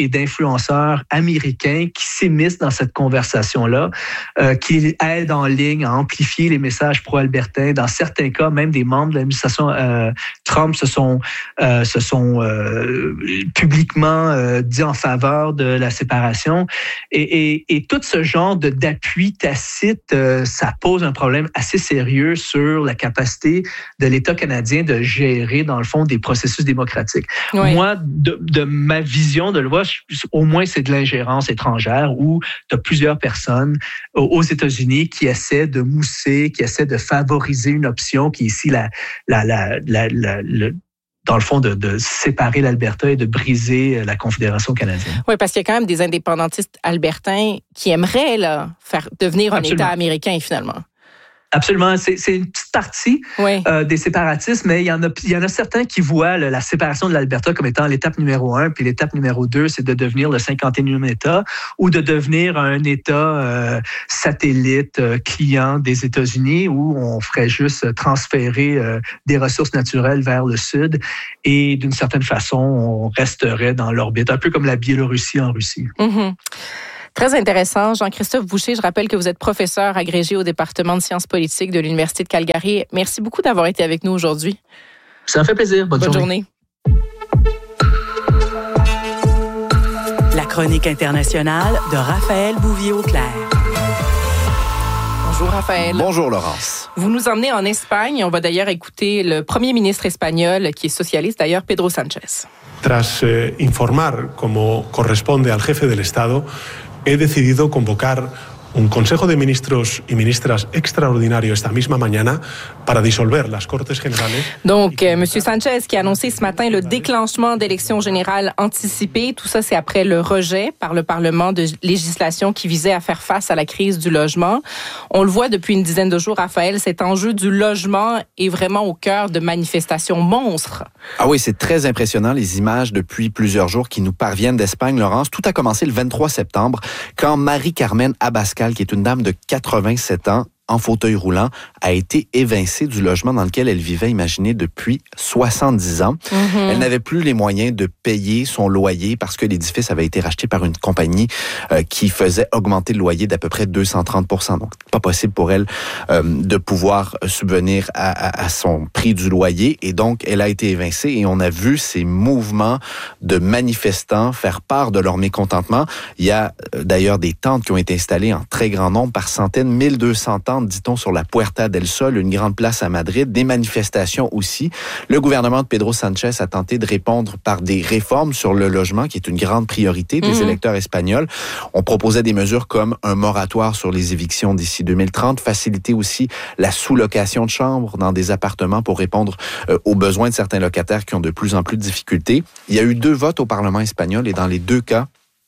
influenceurs américains qui s'immiscent dans cette conversation-là, euh, qui aident en ligne à amplifier les messages pro-albertains. Dans certains cas, même des membres de l'administration euh, Trump se sont, euh, se sont euh, publiquement euh, dit en faveur de la séparation. Et, et, et tout ce genre de, d'appui tacite, euh, ça pose un problème assez sérieux sur la capacité de l'État canadien de gérer, dans le fond, des processus démocratiques. Oui. Moi, de, de ma vision de loi, au moins c'est de l'ingérence étrangère où tu as plusieurs personnes aux États-Unis qui essaient de mousser, qui essaient de favoriser une option qui est ici la, la, la, la, la, la dans le fond, de, de séparer l'Alberta et de briser la Confédération canadienne. Oui, parce qu'il y a quand même des indépendantistes albertains qui aimeraient là, faire devenir Absolument. Un État américain, finalement. Absolument. C'est, c'est une petite partie oui. euh, des séparatistes, mais il y en a, il y en a certains qui voient là, la séparation de l'Alberta comme étant l'étape numéro un, puis l'étape numéro deux, c'est de devenir le cinquante et unième État ou de devenir un État euh, satellite, euh, client des États-Unis, où on ferait juste transférer euh, des ressources naturelles vers le sud et d'une certaine façon, on resterait dans l'orbite, un peu comme la Biélorussie en Russie. Mm-hmm. Très intéressant. Jean-Christophe Boucher, je rappelle que vous êtes professeur agrégé au département de sciences politiques de l'Université de Calgary. Merci beaucoup d'avoir été avec nous aujourd'hui. Ça me fait plaisir. Bonne, Bonne journée. journée. La chronique internationale de Raphaël Bouvier-Auclair. Bonjour Raphaël. Bonjour Laurence. Vous nous emmenez en Espagne. On va d'ailleurs écouter le premier ministre espagnol, qui est socialiste d'ailleurs, Pedro Sánchez. Tras eh, informar como corresponde al jefe del Estado, he decidido convocar un Consejo de Ministros y Ministras extraordinario esta misma mañana para disolver las Cortes Generales. Donc, euh, M. Sánchez qui a annoncé ce matin le déclenchement d'élections générales anticipées. Tout ça, c'est après le rejet par le Parlement de législation qui visait à faire face à la crise du logement. On le voit depuis une dizaine de jours, Raphaël, cet enjeu du logement est vraiment au cœur de manifestations monstres. Ah oui, c'est très impressionnant, les images depuis plusieurs jours qui nous parviennent d'Espagne, Laurence. Tout a commencé le vingt-trois septembre, quand Marie-Carmen Abascal, qui est une dame de quatre-vingt-sept ans, en fauteuil roulant, a été évincée du logement dans lequel elle vivait, imaginez, depuis soixante-dix ans. Mm-hmm. Elle n'avait plus les moyens de payer son loyer parce que l'édifice avait été racheté par une compagnie euh, qui faisait augmenter le loyer d'à peu près deux cent trente pour cent. Donc, pas possible pour elle euh, de pouvoir subvenir à, à, à son prix du loyer. Et donc, elle a été évincée et on a vu ces mouvements de manifestants faire part de leur mécontentement. Il y a euh, d'ailleurs des tentes qui ont été installées en très grand nombre, par centaines, mille deux cents tentes, dit-on, sur la Puerta del Sol, une grande place à Madrid, des manifestations aussi. Le gouvernement de Pedro Sánchez a tenté de répondre par des réformes sur le logement, qui est une grande priorité des mmh. électeurs espagnols. On proposait des mesures comme un moratoire sur les évictions d'ici deux mille trente, faciliter aussi la sous-location de chambres dans des appartements pour répondre euh, aux besoins de certains locataires qui ont de plus en plus de difficultés. Il y a eu deux votes au Parlement espagnol et dans les deux cas,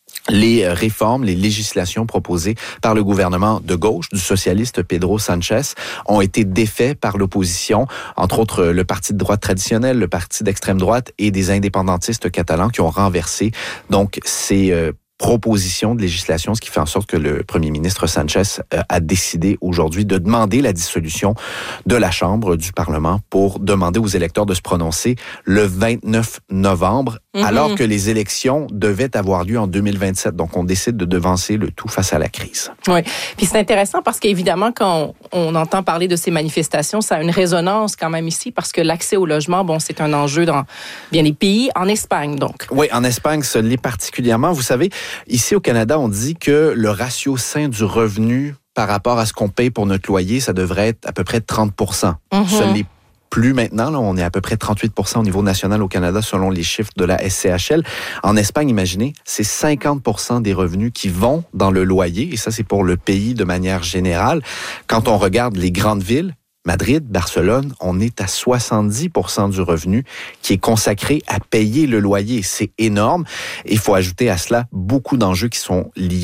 les réformes, les législations proposées par le gouvernement de gauche, du socialiste Pedro Sánchez, ont été défaits par l'opposition, entre autres le parti de droite traditionnel, le parti d'extrême droite et des indépendantistes catalans qui ont renversé donc ces euh, proposition de législation, ce qui fait en sorte que le premier ministre Sánchez a décidé aujourd'hui de demander la dissolution de la Chambre du Parlement pour demander aux électeurs de se prononcer le vingt-neuf novembre, mm-hmm. alors que les élections devaient avoir lieu en deux mille vingt-sept. Donc, on décide de devancer le tout face à la crise. Oui. Puis c'est intéressant parce qu'évidemment, quand on, on entend parler de ces manifestations, ça a une résonance quand même ici parce que l'accès au logement, bon, c'est un enjeu dans bien des pays, en Espagne donc. Oui, en Espagne, ça l'est particulièrement. Vous savez, ici au Canada, on dit que le ratio sain du revenu par rapport à ce qu'on paye pour notre loyer, ça devrait être à peu près trente pour cent. Mm-hmm. Ce n'est plus maintenant. Là, on est à peu près trente-huit pour cent au niveau national au Canada, selon les chiffres de la S C H L. En Espagne, imaginez, c'est cinquante pour cent des revenus qui vont dans le loyer, et ça, c'est pour le pays de manière générale. Quand on regarde les grandes villes, Madrid, Barcelone, on est à soixante-dix pour cent du revenu qui est consacré à payer le loyer. C'est énorme. Il faut ajouter à cela beaucoup d'enjeux qui sont liés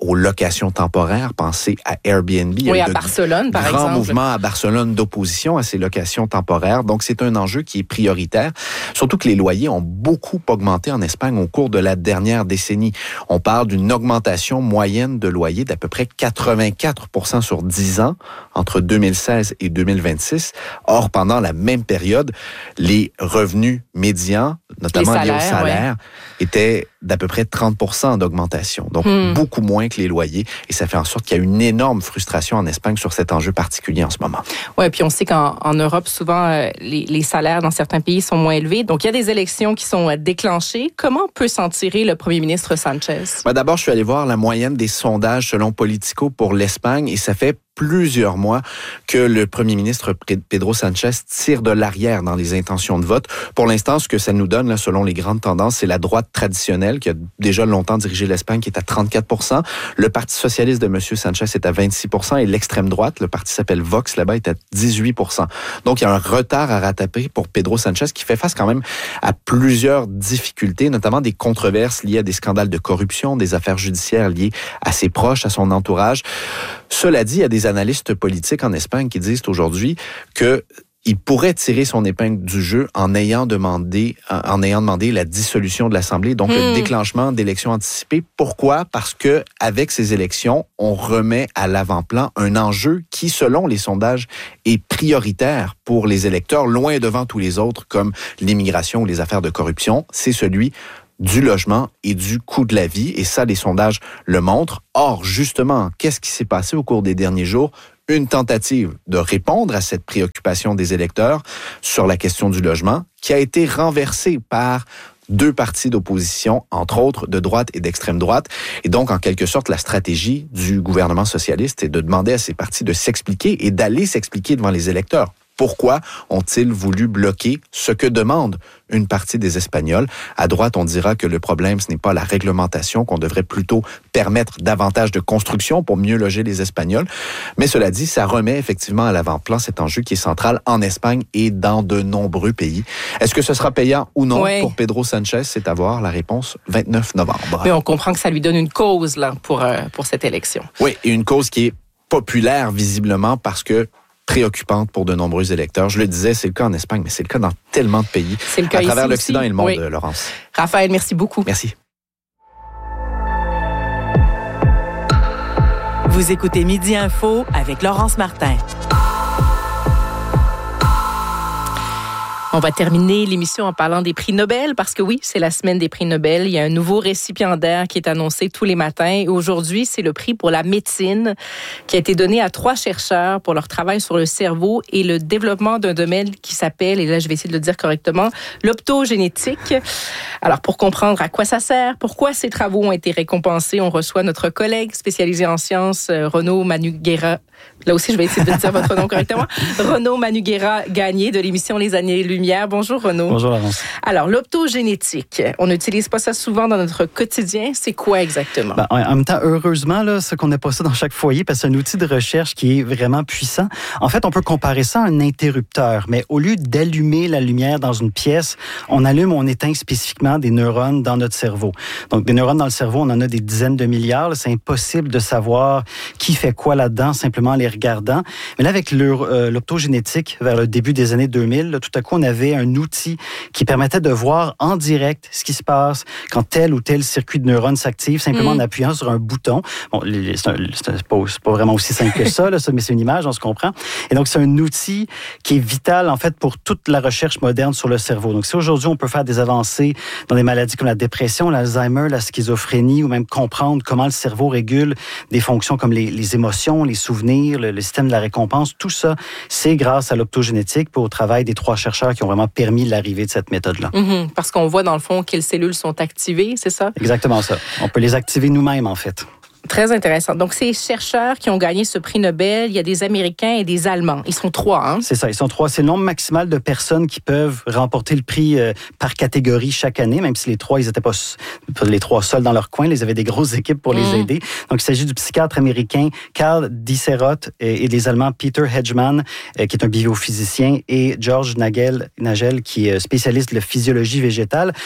aux locations temporaires. Pensez à Airbnb. Oui, à Barcelone, par exemple. Grand mouvement à Barcelone d'opposition à ces locations temporaires. Donc, c'est un enjeu qui est prioritaire. Surtout que les loyers ont beaucoup augmenté en Espagne au cours de la dernière décennie. On parle d'une augmentation moyenne de loyer d'à peu près quatre-vingt-quatre pour cent sur dix ans entre deux mille seize et deux mille vingt-six. Or, pendant la même période, les revenus médians, notamment liés au salaire, ouais. étaient d'à peu près trente pour cent d'augmentation. Donc, hmm. beaucoup moins que les loyers. Et ça fait en sorte qu'il y a une énorme frustration en Espagne sur cet enjeu particulier en ce moment. Oui, puis on sait qu'en en Europe, souvent, euh, les, les salaires dans certains pays sont moins élevés. Donc, il y a des élections qui sont déclenchées. Comment peut s'en tirer le premier ministre Sanchez? Ben, d'abord, je suis allé voir la moyenne des sondages selon Politico pour l'Espagne et ça fait plusieurs mois que le premier ministre Pedro Sanchez tire de l'arrière dans les intentions de vote. Pour l'instant, ce que ça nous donne, là, selon les grandes tendances, c'est la droite traditionnelle qui a déjà longtemps dirigé l'Espagne, qui est à trente-quatre pour cent. Le Parti socialiste de M. Sanchez est à vingt-six pour cent et l'extrême droite, le parti s'appelle Vox, là-bas, est à dix-huit pour cent. Donc, il y a un retard à rattraper pour Pedro Sanchez qui fait face quand même à plusieurs difficultés, notamment des controverses liées à des scandales de corruption, des affaires judiciaires liées à ses proches, à son entourage. Cela dit, il y a des analystes politiques en Espagne qui disent aujourd'hui que il pourrait tirer son épingle du jeu en ayant demandé, en ayant demandé la dissolution de l'Assemblée, donc mmh. le déclenchement d'élections anticipées. Pourquoi? Parce que avec ces élections, on remet à l'avant-plan un enjeu qui, selon les sondages, est prioritaire pour les électeurs, loin devant tous les autres, comme l'immigration ou les affaires de corruption. C'est celui du logement et du coût de la vie. Et ça, les sondages le montrent. Or, justement, qu'est-ce qui s'est passé au cours des derniers jours? Une tentative de répondre à cette préoccupation des électeurs sur la question du logement qui a été renversée par deux partis d'opposition, entre autres de droite et d'extrême droite. Et donc, en quelque sorte, la stratégie du gouvernement socialiste est de demander à ces partis de s'expliquer et d'aller s'expliquer devant les électeurs. Pourquoi ont-ils voulu bloquer ce que demande une partie des Espagnols? À droite, on dira que le problème, ce n'est pas la réglementation, qu'on devrait plutôt permettre davantage de construction pour mieux loger les Espagnols. Mais cela dit, ça remet effectivement à l'avant-plan cet enjeu qui est central en Espagne et dans de nombreux pays. Est-ce que ce sera payant ou non oui. pour Pedro Sanchez? C'est à voir. La réponse, vingt-neuf novembre. Mais on comprend que ça lui donne une cause là, pour, euh, pour cette élection. Oui, et une cause qui est populaire visiblement parce que préoccupante pour de nombreux électeurs. Je le disais, c'est le cas en Espagne, mais c'est le cas dans tellement de pays. C'est le cas à travers ici l'Occident aussi. Et le monde, oui. Laurence. Raphaël, merci beaucoup. Merci. Vous écoutez Midi Info avec Laurence Martin. On va terminer l'émission en parlant des prix Nobel parce que oui, c'est la semaine des prix Nobel. Il y a un nouveau récipiendaire qui est annoncé tous les matins. Et aujourd'hui, c'est le prix pour la médecine qui a été donné à trois chercheurs pour leur travail sur le cerveau et le développement d'un domaine qui s'appelle, et là je vais essayer de le dire correctement, l'optogénétique. Alors pour comprendre à quoi ça sert, pourquoi ces travaux ont été récompensés, on reçoit notre collègue spécialisé en sciences, Renaud Manugera. Là aussi, je vais essayer de dire votre nom correctement. Renaud Manugera-Gagné de l'émission Les Années-Lumière. Bonjour, Renaud. Bonjour, Laurence. Alors, l'optogénétique, on n'utilise pas ça souvent dans notre quotidien. C'est quoi exactement? Ben, en même temps, heureusement, là, ce qu'on n'a pas ça dans chaque foyer, parce que c'est un outil de recherche qui est vraiment puissant. En fait, on peut comparer ça à un interrupteur, mais au lieu d'allumer la lumière dans une pièce, on allume, on éteint spécifiquement des neurones dans notre cerveau. Donc, des neurones dans le cerveau, on en a des dizaines de milliards. Là, c'est impossible de savoir qui fait quoi là-dedans, simplement en les regardant. Mais là, avec l'optogénétique, vers le début des années deux mille, là, tout à coup, on avait un outil qui permettait de voir en direct ce qui se passe quand tel ou tel circuit de neurones s'active, simplement mmh. en appuyant sur un bouton. Bon, c'est, un, c'est, pas, c'est pas vraiment aussi simple que ça, là, mais c'est une image, on se comprend. Et donc, c'est un outil qui est vital, en fait, pour toute la recherche moderne sur le cerveau. Donc, si aujourd'hui, on peut faire des avancées dans des maladies comme la dépression, l'Alzheimer, la schizophrénie, ou même comprendre comment le cerveau régule des fonctions comme les, les émotions, les souvenirs, le, le système de la récompense, tout ça, c'est grâce à l'optogénétique et au travail des trois chercheurs qui ont vraiment permis l'arrivée de cette méthode-là. Mm-hmm, parce qu'on voit, dans le fond, quelles cellules sont activées, c'est ça? Exactement ça. On peut les activer nous-mêmes, en fait. Très intéressant. Donc, ces chercheurs qui ont gagné ce prix Nobel, il y a des Américains et des Allemands. Ils sont trois, hein? C'est ça, ils sont trois. C'est le nombre maximal de personnes qui peuvent remporter le prix euh, par catégorie chaque année, même si les trois, ils n'étaient pas, pas les trois seuls dans leur coin. Ils avaient des grosses équipes pour mmh. les aider. Donc, il s'agit du psychiatre américain Karl Dicerot et, et des Allemands Peter Hedgemann, euh, qui est un biophysicien, et George Nagel, Nagel qui est spécialiste de la physiologie végétale.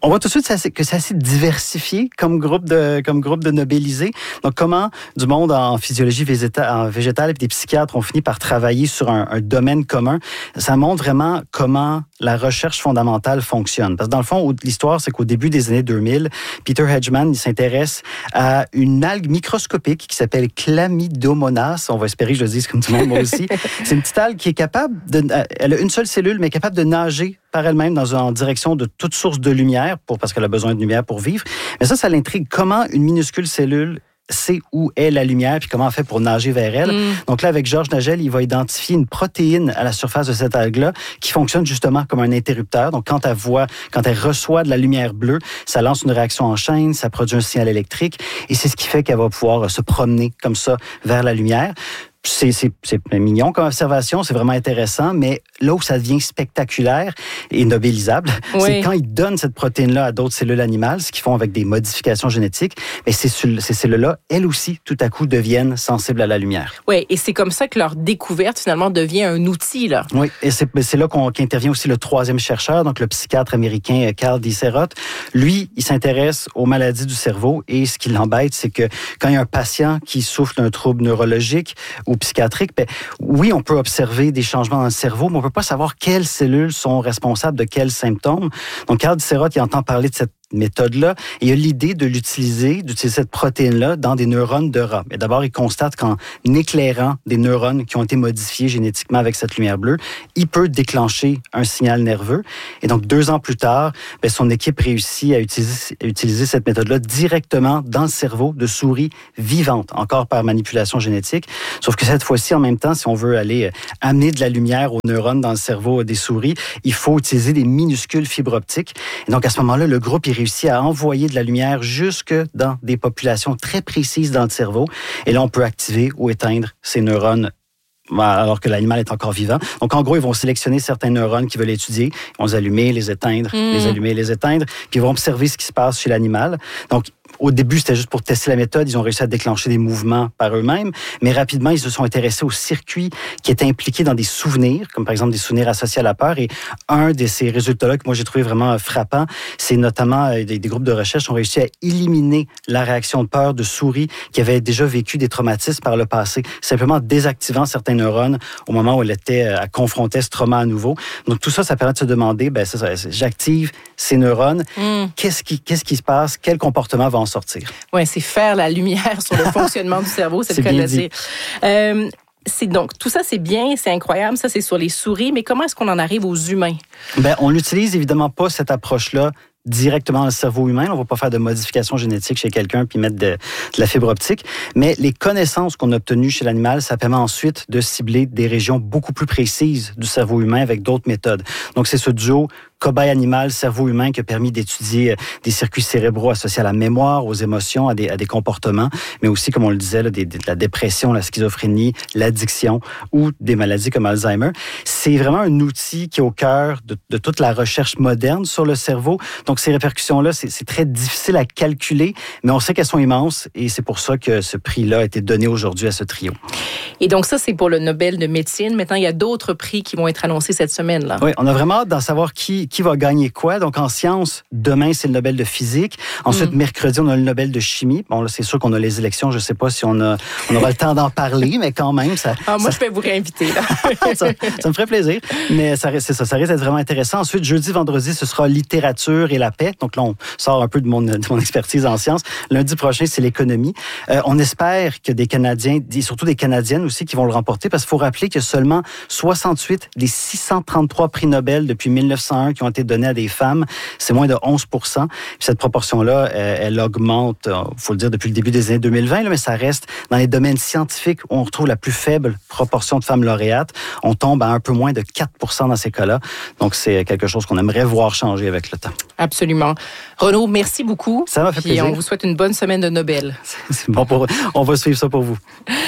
On voit tout de suite que c'est assez diversifié comme groupe de comme groupe de Nobelisés. Donc, comment du monde en physiologie végétale, en végétale et des psychiatres ont fini par travailler sur un, un domaine commun. Ça montre vraiment comment la recherche fondamentale fonctionne. Parce que dans le fond, l'histoire, c'est qu'au début des années deux mille, Peter Hedgeman, il s'intéresse à une algue microscopique qui s'appelle Chlamydomonas. On va espérer que je le dise comme tout le monde, moi aussi. C'est une petite algue qui est capable de... Elle a une seule cellule, mais capable de nager par elle-même dans, en direction de toute source de lumière, pour, parce qu'elle a besoin de lumière pour vivre. Mais ça, ça l'intrigue. Comment une minuscule cellule sait où est la lumière puis comment elle fait pour nager vers elle. Mm. Donc là, avec Georges Nagel, il va identifier une protéine à la surface de cette algue-là qui fonctionne justement comme un interrupteur. Donc quand elle voit, quand elle reçoit de la lumière bleue, ça lance une réaction en chaîne, ça produit un signal électrique et c'est ce qui fait qu'elle va pouvoir se promener comme ça vers la lumière. C'est, c'est, c'est mignon comme observation, c'est vraiment intéressant, mais là où ça devient spectaculaire et nobelisable, oui. c'est quand ils donnent cette protéine-là à d'autres cellules animales, ce qu'ils font avec des modifications génétiques, mais ces, ces cellules-là, elles aussi, tout à coup, deviennent sensibles à la lumière. Oui, et c'est comme ça que leur découverte, finalement, devient un outil, là. Oui, et c'est, c'est là qu'on, qu'intervient aussi le troisième chercheur, donc le psychiatre américain Carl Dieseroth. Lui, il s'intéresse aux maladies du cerveau et ce qui l'embête, c'est que quand il y a un patient qui souffre d'un trouble neurologique ou psychiatrique, ben, oui, on peut observer des changements dans le cerveau, mais on ne peut pas savoir quelles cellules sont responsables de quels symptômes. Donc, Carl Dieseroth, il entend parler de cette méthode-là, et il a l'idée de l'utiliser, d'utiliser cette protéine-là dans des neurones de rat. Mais d'abord, il constate qu'en éclairant des neurones qui ont été modifiés génétiquement avec cette lumière bleue, il peut déclencher un signal nerveux. Et donc, deux ans plus tard, bien, son équipe réussit à utiliser, à utiliser cette méthode-là directement dans le cerveau de souris vivantes, encore par manipulation génétique. Sauf que cette fois-ci, en même temps, si on veut aller amener de la lumière aux neurones dans le cerveau des souris, il faut utiliser des minuscules fibres optiques. Et donc, à ce moment-là, le groupe, il réussit à envoyer de la lumière jusque dans des populations très précises dans le cerveau. Et là, on peut activer ou éteindre ces neurones alors que l'animal est encore vivant. Donc, en gros, ils vont sélectionner certains neurones qui veulent étudier. Ils vont les allumer, les éteindre, mmh. les allumer, les éteindre. Puis, ils vont observer ce qui se passe chez l'animal. Donc, au début, c'était juste pour tester la méthode. Ils ont réussi à déclencher des mouvements par eux-mêmes. Mais rapidement, ils se sont intéressés aux circuits qui étaient impliqués dans des souvenirs, comme par exemple des souvenirs associés à la peur. Et un de ces résultats-là que moi, j'ai trouvé vraiment frappant, c'est notamment des, des groupes de recherche qui ont réussi à éliminer la réaction de peur de souris qui avaient déjà vécu des traumatismes par le passé, simplement désactivant certains neurones au moment où elles étaient à confronter ce trauma à nouveau. Donc, tout ça, ça permet de se demander, ben, c'est ça, j'active ces neurones. Mm. Qu'est-ce qui, qu'est-ce qui se passe? Quel comportement va en sortir? Oui, c'est faire la lumière sur le fonctionnement du cerveau, c'est, c'est le cas de le dire. Euh, c'est donc, tout ça, c'est bien, c'est incroyable. Ça, c'est sur les souris. Mais comment est-ce qu'on en arrive aux humains? Ben, on n'utilise évidemment pas cette approche-là directement dans le cerveau humain. On ne va pas faire de modification génétique chez quelqu'un puis mettre de, de la fibre optique. Mais les connaissances qu'on a obtenues chez l'animal, ça permet ensuite de cibler des régions beaucoup plus précises du cerveau humain avec d'autres méthodes. Donc, c'est ce duo cobaye animal, cerveau humain qui a permis d'étudier des circuits cérébraux associés à la mémoire, aux émotions, à des, à des comportements, mais aussi, comme on le disait, là, des, de la dépression, la schizophrénie, l'addiction ou des maladies comme Alzheimer. C'est vraiment un outil qui est au cœur de, de toute la recherche moderne sur le cerveau. Donc, ces répercussions-là, c'est, c'est très difficile à calculer, mais on sait qu'elles sont immenses et c'est pour ça que ce prix-là a été donné aujourd'hui à ce trio. Et donc, ça, c'est pour le Nobel de médecine. Maintenant, il y a d'autres prix qui vont être annoncés cette semaine-là. Oui, on a vraiment hâte d'en savoir qui qui va gagner quoi. Donc, en sciences, demain, c'est le Nobel de physique. Ensuite, mm. mercredi, on a le Nobel de chimie. Bon, là, c'est sûr qu'on a les élections. Je ne sais pas si on, a, on aura le temps d'en parler, mais quand même, ça... Ah, moi, ça... je vais vous réinviter, là. ça, ça me ferait plaisir. Mais ça, c'est ça, ça risque d'être vraiment intéressant. Ensuite, jeudi, vendredi, ce sera littérature et la paix. Donc là, on sort un peu de mon, de mon expertise en sciences. Lundi prochain, c'est l'économie. Euh, on espère que des Canadiens, surtout des Canadiennes aussi, qui vont le remporter, parce qu'il faut rappeler qu'il y a seulement soixante-huit des six cent trente-trois prix Nobel depuis mille neuf cent un qui ont été donnés à des femmes. C'est moins de onze pour cent. Puis cette proportion-là, elle, elle augmente, il faut le dire, depuis le début des années deux mille vingt, là, mais ça reste dans les domaines scientifiques où on retrouve la plus faible proportion de femmes lauréates. On tombe à un peu moins de quatre pour cent dans ces cas-là. Donc, c'est quelque chose qu'on aimerait voir changer avec le temps. Absolument. Renaud, merci beaucoup. Ça m'a fait plaisir. Et on vous souhaite une bonne semaine de Nobel. C'est bon pour... On va suivre ça pour vous.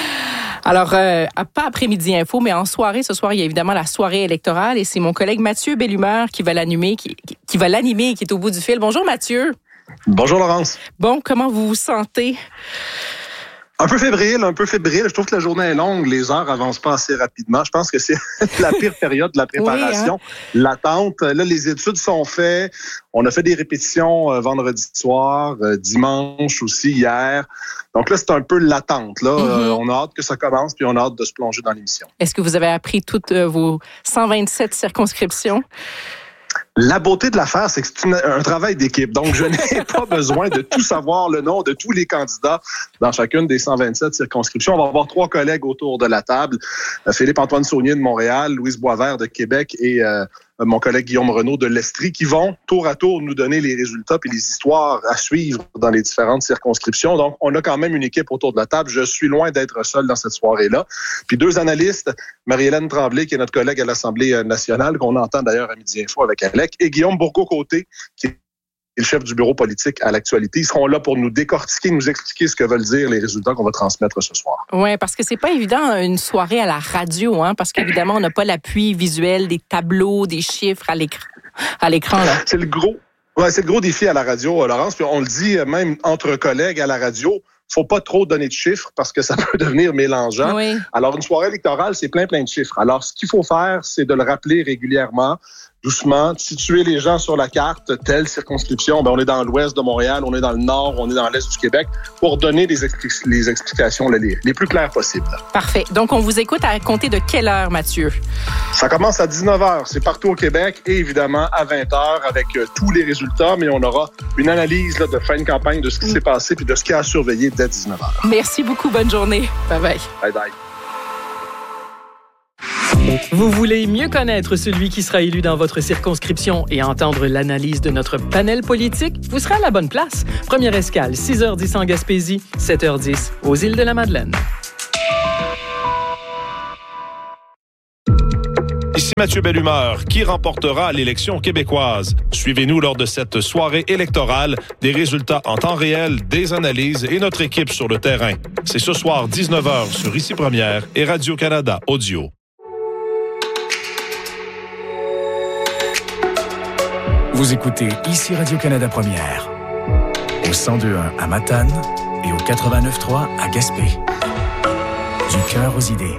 Alors, euh, pas après-midi info, mais en soirée, ce soir, il y a évidemment la soirée électorale et c'est mon collègue Mathieu Bellumeur qui va l'animer, qui, qui va l'animer et qui est au bout du fil. Bonjour Mathieu. Bonjour Laurence. Bon, comment vous vous sentez? Un peu fébrile, un peu fébrile. Je trouve que la journée est longue, les heures avancent pas assez rapidement. Je pense que c'est la pire période de la préparation. Oui, hein? L'attente. Là, les études sont faites. On a fait des répétitions euh, vendredi soir, euh, dimanche aussi, hier. Donc là, c'est un peu l'attente. Là. Mm-hmm. Euh, on a hâte que ça commence, puis on a hâte de se plonger dans l'émission. Est-ce que vous avez appris toutes euh, vos cent vingt-sept circonscriptions? La beauté de l'affaire, c'est que c'est une, un travail d'équipe. Donc, je n'ai pas besoin de tout savoir, le nom de tous les candidats dans chacune des cent vingt-sept circonscriptions. On va avoir trois collègues autour de la table. Philippe-Antoine Saunier de Montréal, Louise Boisvert de Québec et euh, mon collègue Guillaume Renaud de l'Estrie, qui vont tour à tour nous donner les résultats et les histoires à suivre dans les différentes circonscriptions. Donc, on a quand même une équipe autour de la table. Je suis loin d'être seul dans cette soirée-là. Puis deux analystes, Marie-Hélène Tremblay, qui est notre collègue à l'Assemblée nationale, qu'on entend d'ailleurs à Midi Info avec Alec, et Guillaume Bourgault-Côté, qui est le chef du bureau politique à l'actualité. Ils seront là pour nous décortiquer, nous expliquer ce que veulent dire les résultats qu'on va transmettre ce soir. Oui, parce que c'est pas évident une soirée à la radio, hein, parce qu'évidemment, on n'a pas l'appui visuel des tableaux, des chiffres à l'écran. À l'écran là. C'est le gros, ouais, c'est le gros défi à la radio, Laurence. Puis on le dit même entre collègues à la radio. Faut pas trop donner de chiffres parce que ça peut devenir mélangeant. Oui. Alors, une soirée électorale, c'est plein, plein de chiffres. Alors, ce qu'il faut faire, c'est de le rappeler régulièrement, doucement, de situer les gens sur la carte, telle circonscription, ben on est dans l'ouest de Montréal, on est dans le nord, on est dans l'est du Québec, pour donner les, expli- les explications là, les, les plus claires possibles. Parfait. Donc, on vous écoute à compter de quelle heure, Mathieu? Ça commence à dix-neuf heures. C'est partout au Québec et évidemment à vingt heures avec euh, tous les résultats, mais on aura une analyse là, de fin de campagne de ce qui mmh. s'est passé puis de ce qu'il y a à surveiller dès dix-neuf heures. Merci beaucoup. Bonne journée. Bye-bye. Bye-bye. Vous voulez mieux connaître celui qui sera élu dans votre circonscription et entendre l'analyse de notre panel politique? Vous serez à la bonne place. Première escale, six heures dix en Gaspésie, sept heures dix aux îles de la Madeleine. Ici Mathieu Bellumeur, qui remportera l'élection québécoise. Suivez-nous lors de cette soirée électorale, des résultats en temps réel, des analyses et notre équipe sur le terrain. C'est ce soir dix-neuf heures sur Ici Première et Radio-Canada Audio. Vous écoutez Ici Radio-Canada Première, au cent deux virgule un à Matane et au quatre-vingt-neuf virgule trois à Gaspé. Du cœur aux idées.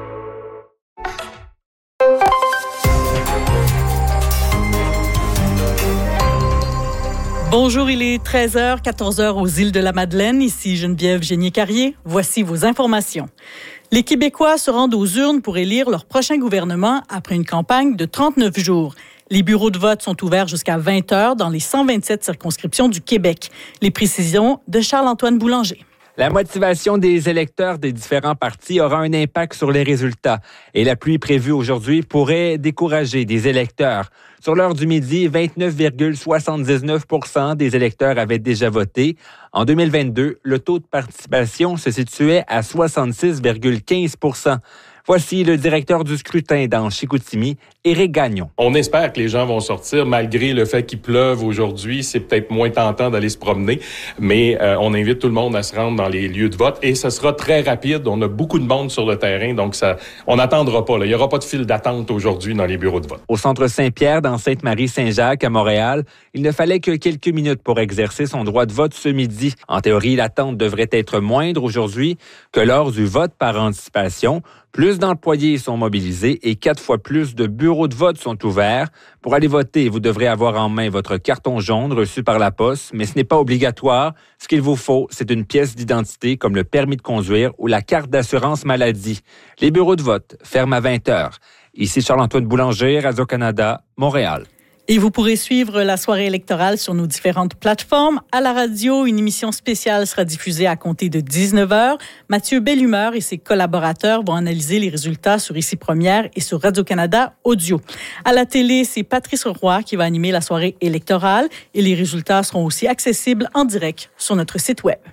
Bonjour, il est treize heures, quatorze heures aux îles de la Madeleine. Ici Geneviève Génier-Carrier. Voici vos informations. Les Québécois se rendent aux urnes pour élire leur prochain gouvernement après une campagne de trente-neuf jours. Les bureaux de vote sont ouverts jusqu'à vingt heures dans les cent vingt-sept circonscriptions du Québec. Les précisions de Charles-Antoine Boulanger. La motivation des électeurs des différents partis aura un impact sur les résultats. Et la pluie prévue aujourd'hui pourrait décourager des électeurs. Sur l'heure du midi, vingt-neuf virgule soixante-dix-neuf pour cent des électeurs avaient déjà voté. En deux mille vingt-deux, le taux de participation se situait à soixante-six virgule quinze pour cent. Voici le directeur du scrutin dans Chicoutimi, Éric Gagnon. On espère que les gens vont sortir, malgré le fait qu'il pleuve aujourd'hui. C'est peut-être moins tentant d'aller se promener, mais euh, on invite tout le monde à se rendre dans les lieux de vote et ce sera très rapide. On a beaucoup de monde sur le terrain, donc ça, on n'attendra pas. Là. Il n'y aura pas de file d'attente aujourd'hui dans les bureaux de vote. Au centre Saint-Pierre, dans Sainte-Marie-Saint-Jacques, à Montréal, il ne fallait que quelques minutes pour exercer son droit de vote ce midi. En théorie, l'attente devrait être moindre aujourd'hui que lors du vote par anticipation. Plus d'employés sont mobilisés et quatre fois plus de bureaux de vote sont ouverts. Pour aller voter, vous devrez avoir en main votre carton jaune reçu par la poste, mais ce n'est pas obligatoire. Ce qu'il vous faut, c'est une pièce d'identité comme le permis de conduire ou la carte d'assurance maladie. Les bureaux de vote ferment à vingt heures. Ici Charles-Antoine Boulanger, Radio-Canada, Montréal. Et vous pourrez suivre la soirée électorale sur nos différentes plateformes. À la radio, une émission spéciale sera diffusée à compter de dix-neuf heures. Mathieu Bellumeur et ses collaborateurs vont analyser les résultats sur Ici Première et sur Radio-Canada Audio. À la télé, c'est Patrice Roy qui va animer la soirée électorale et les résultats seront aussi accessibles en direct sur notre site web.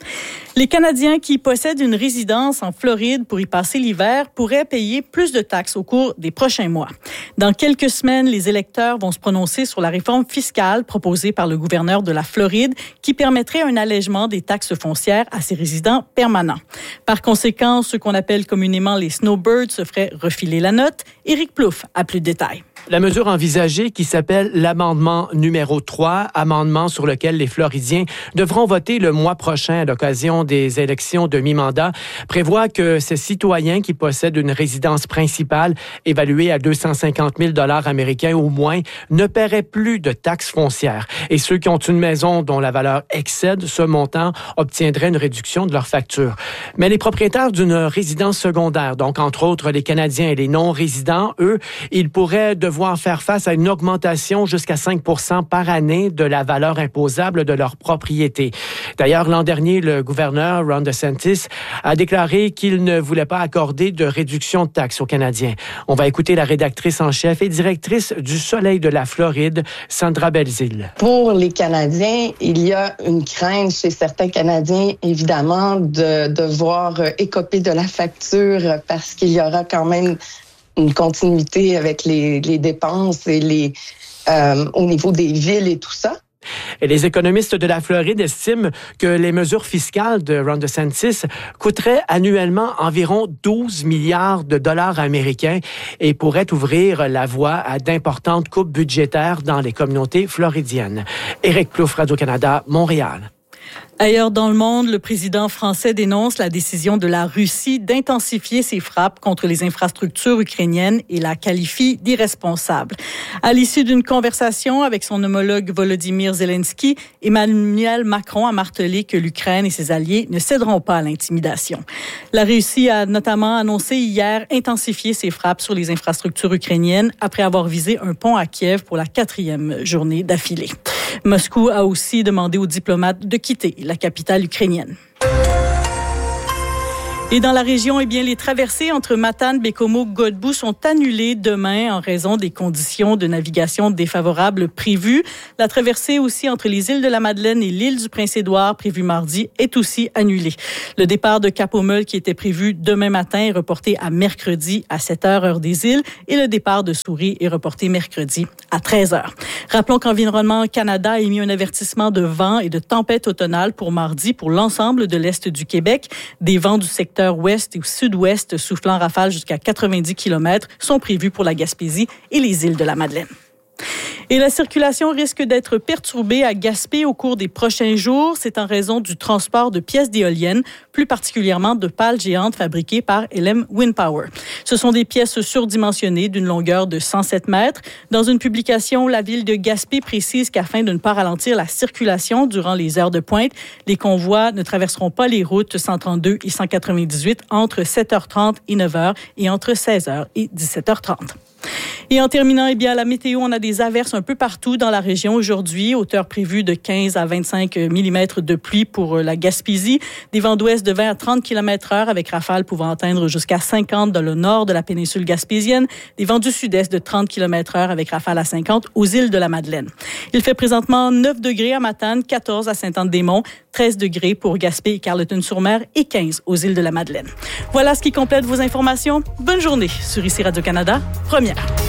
Les Canadiens qui possèdent une résidence en Floride pour y passer l'hiver pourraient payer plus de taxes au cours des prochains mois. Dans quelques semaines, les électeurs vont se prononcer sur la réforme fiscale proposée par le gouverneur de la Floride qui permettrait un allègement des taxes foncières à ses résidents permanents. Par conséquent, ceux qu'on appelle communément les snowbirds se feraient refiler la note. Éric Plouffe a plus de détails. La mesure envisagée, qui s'appelle l'amendement numéro trois, amendement sur lequel les Floridiens devront voter le mois prochain à l'occasion des élections de mi-mandat, prévoit que ces citoyens qui possèdent une résidence principale évaluée à deux cent cinquante mille dollars américains ou moins ne paieraient plus de taxes foncières. Et ceux qui ont une maison dont la valeur excède ce montant obtiendraient une réduction de leur facture. Mais les propriétaires d'une résidence secondaire, donc entre autres les Canadiens et les non-résidents, eux, ils pourraient devoir faire face à une augmentation jusqu'à cinq pour cent par année de la valeur imposable de leur propriété. D'ailleurs, l'an dernier, le gouverneur Ron DeSantis a déclaré qu'il ne voulait pas accorder de réduction de taxes aux Canadiens. On va écouter la rédactrice en chef et directrice du Soleil de la Floride, Sandra Belzile. Pour les Canadiens, il y a une crainte chez certains Canadiens, évidemment, de devoir écoper de la facture parce qu'il y aura quand même une continuité avec les, les dépenses et les euh, au niveau des villes et tout ça. Et les économistes de la Floride estiment que les mesures fiscales de Ron DeSantis coûteraient annuellement environ douze milliards de dollars américains et pourraient ouvrir la voie à d'importantes coupes budgétaires dans les communautés floridiennes. Éric Plouffe, Radio-Canada, Montréal. Ailleurs dans le monde, le président français dénonce la décision de la Russie d'intensifier ses frappes contre les infrastructures ukrainiennes et la qualifie d'irresponsable. À l'issue d'une conversation avec son homologue Volodymyr Zelensky, Emmanuel Macron a martelé que l'Ukraine et ses alliés ne céderont pas à l'intimidation. La Russie a notamment annoncé hier intensifier ses frappes sur les infrastructures ukrainiennes après avoir visé un pont à Kiev pour la quatrième journée d'affilée. Moscou a aussi demandé aux diplomates de quitter la capitale ukrainienne. Et dans la région, eh bien, les traversées entre Matane, Bécomo, Godbout sont annulées demain en raison des conditions de navigation défavorables prévues. La traversée aussi entre les îles de la Madeleine et l'île du Prince-Édouard, prévue mardi, est aussi annulée. Le départ de Cap-aux-Meules, qui était prévu demain matin, est reporté à mercredi à sept heures, heure des îles, et le départ de Souris est reporté mercredi à treize heures. Rappelons qu'Environnement Canada a émis un avertissement de vent et de tempête automnale pour mardi pour l'ensemble de l'Est du Québec. Des vents du secteur ouest et sud-ouest soufflant rafales jusqu'à quatre-vingt-dix kilomètres sont prévus pour la Gaspésie et les îles de la Madeleine. Et la circulation risque d'être perturbée à Gaspé au cours des prochains jours. C'est en raison du transport de pièces d'éoliennes, plus particulièrement de pales géantes fabriquées par L M Wind Power. Ce sont des pièces surdimensionnées d'une longueur de cent sept mètres. Dans une publication, la ville de Gaspé précise qu'afin de ne pas ralentir la circulation durant les heures de pointe, les convois ne traverseront pas les routes cent trente-deux et cent quatre-vingt-dix-huit entre sept heures trente et neuf heures et entre seize heures et dix-sept heures trente. Et en terminant, eh bien, à la météo, on a des averses un peu partout dans la région aujourd'hui. Hauteur prévue de quinze à vingt-cinq millimètres de pluie pour la Gaspésie. Des vents d'ouest de vingt à trente kilomètres heure avec rafales pouvant atteindre jusqu'à cinquante dans le nord de la péninsule gaspésienne. Des vents du sud-est de trente kilomètres heure avec rafales à cinquante aux îles de la Madeleine. Il fait présentement neuf degrés à Matane, quatorze à Sainte-Anne-des-Monts, treize degrés pour Gaspé et Carleton-sur-Mer et quinze aux îles de la Madeleine. Voilà ce qui complète vos informations. Bonne journée sur ici Radio-Canada, première.